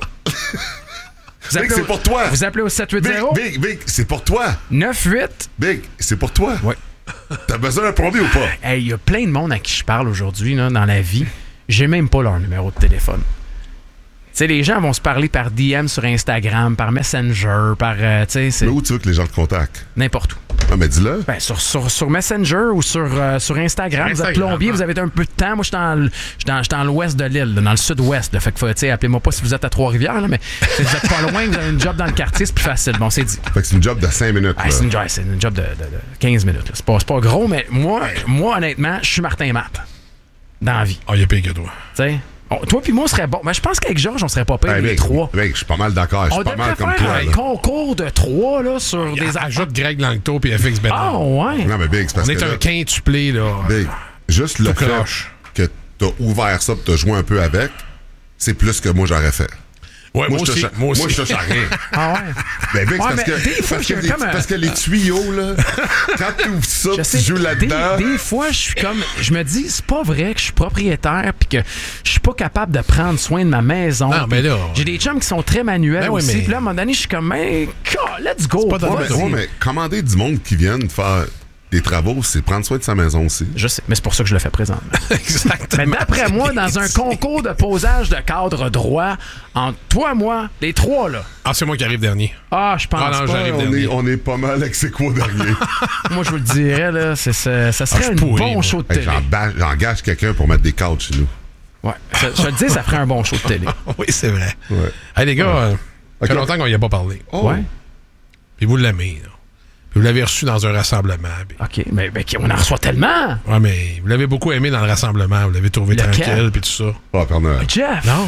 Vous Big, appelez c'est au- pour toi. Vous appelez au sept huit Big, zéro Big, Big, c'est pour toi. neuf huit. Big, c'est pour toi. Ouais. T'as besoin d'un plombier ou pas? Hey, il y a plein de monde à qui je parle aujourd'hui là, dans la vie. J'ai même pas leur numéro de téléphone. Tu sais, les gens vont se parler par D M sur Instagram, par Messenger, par. euh, tu sais, c'est Mais où tu veux que les gens te contactent? n'importe où. Ah, mais dis-le. Ben, sur, sur, sur Messenger ou sur, euh, sur Instagram, vous êtes Instagram, plombier, hein. vous avez un peu de temps. Moi, je suis dans, le- je suis dans, je suis dans l'ouest de l'île, là, dans le sud-ouest. Là. Fait que, faut, tu sais, appelez-moi pas si vous êtes à Trois-Rivières, là, mais si vous êtes pas loin, vous avez une job dans le quartier, c'est plus facile. Bon, c'est dit. Fait que c'est une job de cinq minutes. Ah, là. c'est une, job- c'est une job de, de- de quinze minutes. là. C'est pas, c'est pas gros, mais moi, moi honnêtement, je suis Martin Matt. Dans la vie. Ah, il y a pire que toi. Tu sais? Bon, toi puis moi, on serait bon. Mais je pense qu'avec Georges, on serait pas pire Hey, les Big, trois. Big, je suis pas mal d'accord. Je On suis pas devrait mal comme faire toi. un là. concours de trois là, sur des... Ajoute Greg Langto puis F X Bernard. Ah, ouais. Non, mais Big, c'est parce On est que. un là, quintuplé, là. Big, juste le Tout fait croche. que t'as ouvert ça et t'as joué un peu avec, c'est plus que moi j'aurais fait. Ouais, moi, je aussi. touche à- Moi aussi. moi, je touche à rien. Ah, ouais. Ben, Big, c'est Ouais, parce, mais que, des fois, parce, que j'ai les, comme un- parce que les tuyaux, là, quand tu ouvres ça, Je tu sais, joues là-dedans. Des, des fois, je suis comme. Je me dis, c'est pas vrai que je suis propriétaire puis que je suis pas capable de prendre soin de ma maison. Non, mais là- J'ai des chums qui sont très manuels Ben oui, aussi. mais- Puis là, à un moment donné, je suis comme, hey, let's go. pas Ouais, vas-y. mais, ouais, mais commander du monde qui viennent faire des travaux, c'est prendre soin de sa maison aussi. Je sais, mais c'est pour ça que je le fais présentement. Exactement. Mais d'après moi, dans un concours de posage de cadre droit, entre toi et moi, les trois, là. Ah, c'est moi qui arrive dernier. Ah, je pense Ah, non, pas. j'arrive on, dernier. est, on est pas mal avec c'est quoi dernier. Moi, je vous le dirais, là, c'est, c'est- ça Ah, serait je un suis pourri, bon moi. show de Hey, télé. j'en ba- J'engage quelqu'un pour mettre des couches chez nous. Ouais. Je, je te le dis, ça ferait un bon show de télé. Oui, c'est vrai. Ouais. Hey, les gars, euh, ça fait Ok. longtemps qu'on n'y a pas parlé. Oh. Ouais. Puis vous l'aimez, là. Puis vous l'avez reçu dans un rassemblement. Puis- OK, mais, mais on en reçoit tellement. Ouais, mais vous l'avez beaucoup aimé dans le rassemblement. Vous l'avez trouvé Lequel? tranquille, puis tout ça. Oh, Père Noël. Jeff. Non.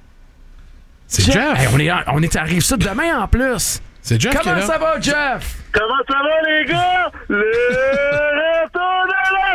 C'est Jeff. Hey, on, est, on est arrive ça demain en plus. C'est Jeff qui est Comment là. ça va, Jeff? Comment ça va, les gars? Le retour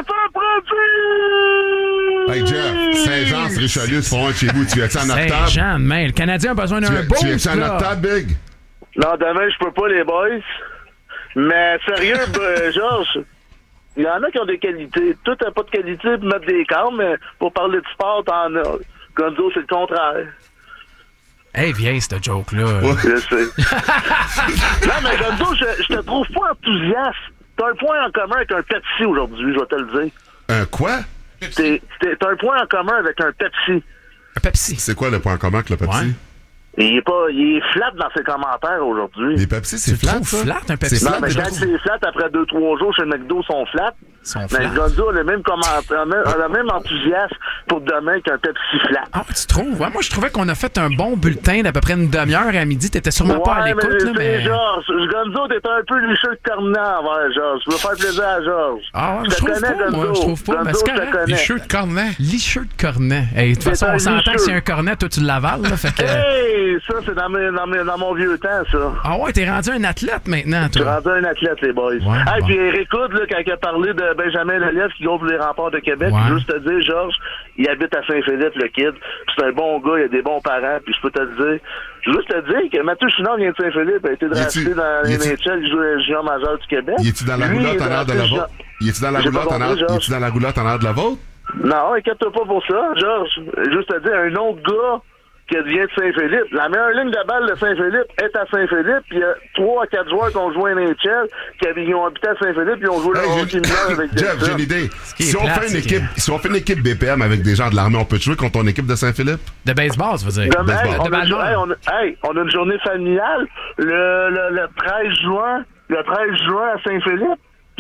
de la Hey, Jeff, Saint-Jean-sur-Richelieu, c'est pas loin de chez vous. Tu viens-tu en octobre? Saint-Jean, mais le Canadien a besoin Tu d'un viens- beau. tu viens-tu en octobre, Big? Non, demain, je peux pas, les boys. Mais sérieux, ben, Georges, il y en a qui ont des qualités. Tout n'a pas de qualité pour mettre des cadres, mais pour parler de sport, t'en as. Gonzo, c'est le contraire. Hey, viens, cette joke-là. Je sais. Non, mais Gonzo, je, je te trouve pas enthousiaste. T'as un point en commun avec un Pepsi aujourd'hui, je vais te le dire. Un quoi? T'es- t'es- T'as un point en commun avec un Pepsi. Un Pepsi. C'est quoi le point en commun avec le Pepsi? Ouais. Il est pas, il est flat dans ses commentaires aujourd'hui. Les Pepsi, c'est Tu flat, trouves ça? flat, un Pepsi? C'est Non, flat, mais déjà? quand c'est flat, après deux trois jours chez McDo, sont flats. Ils sont Mais flats. Gonzo a le même commentaire, a le même enthousiasme pour demain qu'un Pepsi flat. Ah, tu trouves? Ouais, moi, je trouvais qu'on a fait un bon bulletin d'à peu près une demi-heure à midi. T'étais sûrement pas à Ouais, l'écoute, mais là, c'est mais... Georges. Gonzo, t'es un peu licheux de cornant envers Georges. Je veux faire plaisir à Georges. Ah, ouais, je je te trouve connais, pas, moi, Gonzo. je trouve pas, mais Gonzo, c'est je te correct. connais. Les cheveux de cornet. Licheux de cornet. Hey, de toute façon, un on s'entend licheux. que c'est un cornet, toi, tu l'avales, là, fait que... Hey, ça, c'est dans, mes- dans, mes- dans mon vieux temps, ça. Ah ouais, t'es rendu un athlète maintenant, Je suis toi. rendu un athlète, les boys. Ouais, hey, bon. puis Eric Hood, là, quand il a parlé de Benjamin Lelièvre qui gonfle les remparts de Québec, Ouais. juste te dire, Georges, il habite à Saint-Philippe, le kid. Puis c'est un bon gars, il a des bons parents, puis je peux te le dire. Je veux juste te dire que Mathieu Chinard vient de Saint-Philippe, a été drafté est-tu- dans les il est-tu- N H L, il joue à junior majeur du Québec. Il est-tu dans la Lui, il roulotte est en l'air de drafté la junior- vôtre? Il est-tu dans la J'ai pas roulotte en compris, l'air? Il Georges. est-tu dans la roulotte en l'air de la vôtre? Non, inquiète-toi pas pour ça, Georges. Juste te dire, un autre gars qui vient de Saint-Philippe. La meilleure ligne de balle de Saint-Philippe est à Saint-Philippe. Puis il y a trois à quatre joueurs qui ont joué à N H L, qui avaient- qui ont habité à Saint-Philippe, puis ont joué Hey, le j'ai- hockey mineur avec Jeff, j'ai Delta. une idée. qui est Si on, plate, fait une c'est équipe, si on fait une équipe B P M avec des gens de l'armée, on peut jouer contre ton équipe de Saint-Philippe? De baseball, ça veut dire. Demain, baseball. on, De a, baseball. hey, on, a, hey, on a une journée familiale le, le, le treize juin, le treize juin à Saint-Philippe.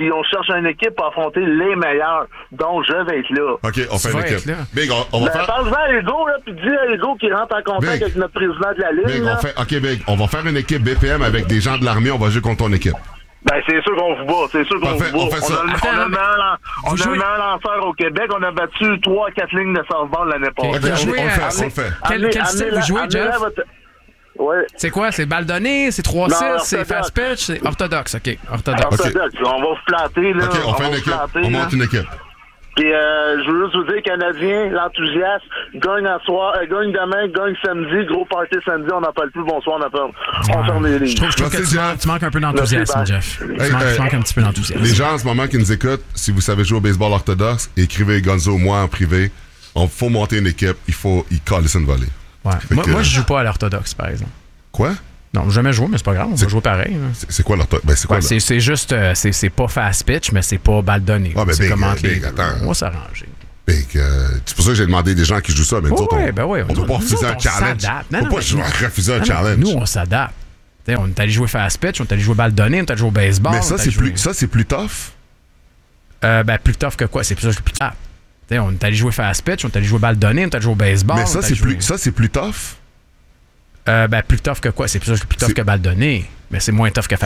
puis on cherche une équipe pour affronter les meilleurs. Donc, je vais être là. OK, on fait Tu une vas équipe. être là. Big, on, on va Ben, faire... pense-en à Hugo, là, puis dis à Hugo qu'il rentre en contact Big. avec notre président de la Ligue. Big, là. on fait... OK, Big, on va faire une équipe B P M avec des gens de l'armée. On va jouer contre ton équipe. Ben, c'est sûr qu'on vous bat, c'est sûr qu'on On vous fait- bat. on fait ça. a, le- Attends, on a le mais- meilleur lan- on Vous a le jouez- meilleur lanceur au Québec. On a battu trois quatre lignes de softball l'année OK, passée. on, jouez on le à- fait, on le fait. Quel- Amenez- quel style amenez-la- vous jouez, amenez-la Jeff? votre- Ouais. C'est quoi? C'est balle donnée? C'est trois six? Non, C'est orthodoxe. fast pitch? C'est orthodoxe, OK. Orthodoxe. Orthodoxe. On va vous flatter, là. OK, on fait va une vous équipe. flatter, On là. monte une équipe. Puis euh, je veux juste vous dire, Canadien, l'enthousiasme, gagne en soir, euh, gagne demain, gagne samedi, gros party samedi, on n'appelle plus, bonsoir, on appelle. On ferme les Je lignes. trouve, je trouve que Merci, tu, man- Jeff. tu manques un peu d'enthousiasme, Merci, Jeff. Tu, Hey, manques, hey, tu manques un petit peu d'enthousiasme. Les gens en ce moment qui nous écoutent, si vous savez jouer au baseball orthodoxe, écrivez Gonzo ou moi en privé. Il faut monter une équipe. Il faut y coller une volée. Ouais. Fait Moi, que- moi, je joue pas à l'orthodoxe, par exemple. Quoi? Non, j'ai jamais joué, mais c'est pas grave. On va jouer pareil. là. C'est c'est quoi l'orthodoxe? Ben, c'est quoi Ouais, là? c'est, c'est juste, euh, c'est, c'est pas fast pitch, mais c'est pas balle donnée. Ah, ben, c'est big, comme euh, entre les big, deux. attends. On va s'arranger. Big, euh, c'est pour ça que j'ai demandé des gens qui jouent ça. Mais nous Ouais, autres, on, ben ouais, on doit nous- pas nous refuser autres, un on challenge. s'adapte. Non, Faut non, pas mais je vais nous- refuser un Non, non, challenge. Nous, on s'adapte. T'sais, on est allé jouer fast pitch, on est allé jouer balle donnée, on est allé jouer au baseball. Mais on ça, est c'est allé jouer- plus, ça, c'est plus tough. Euh, ben, plus tough que quoi? C'est plus ça que plus tough. T'sais, on est allé jouer fast pitch, on est allé jouer balle donnée, on est allé jouer au baseball. Mais on ça, est c'est allé jouer- plus, ça, c'est plus tough. Euh, ben, plus tough que quoi? C'est plus ça que plus tough C'est- que balle donnée. Mais c'est moins tough que fast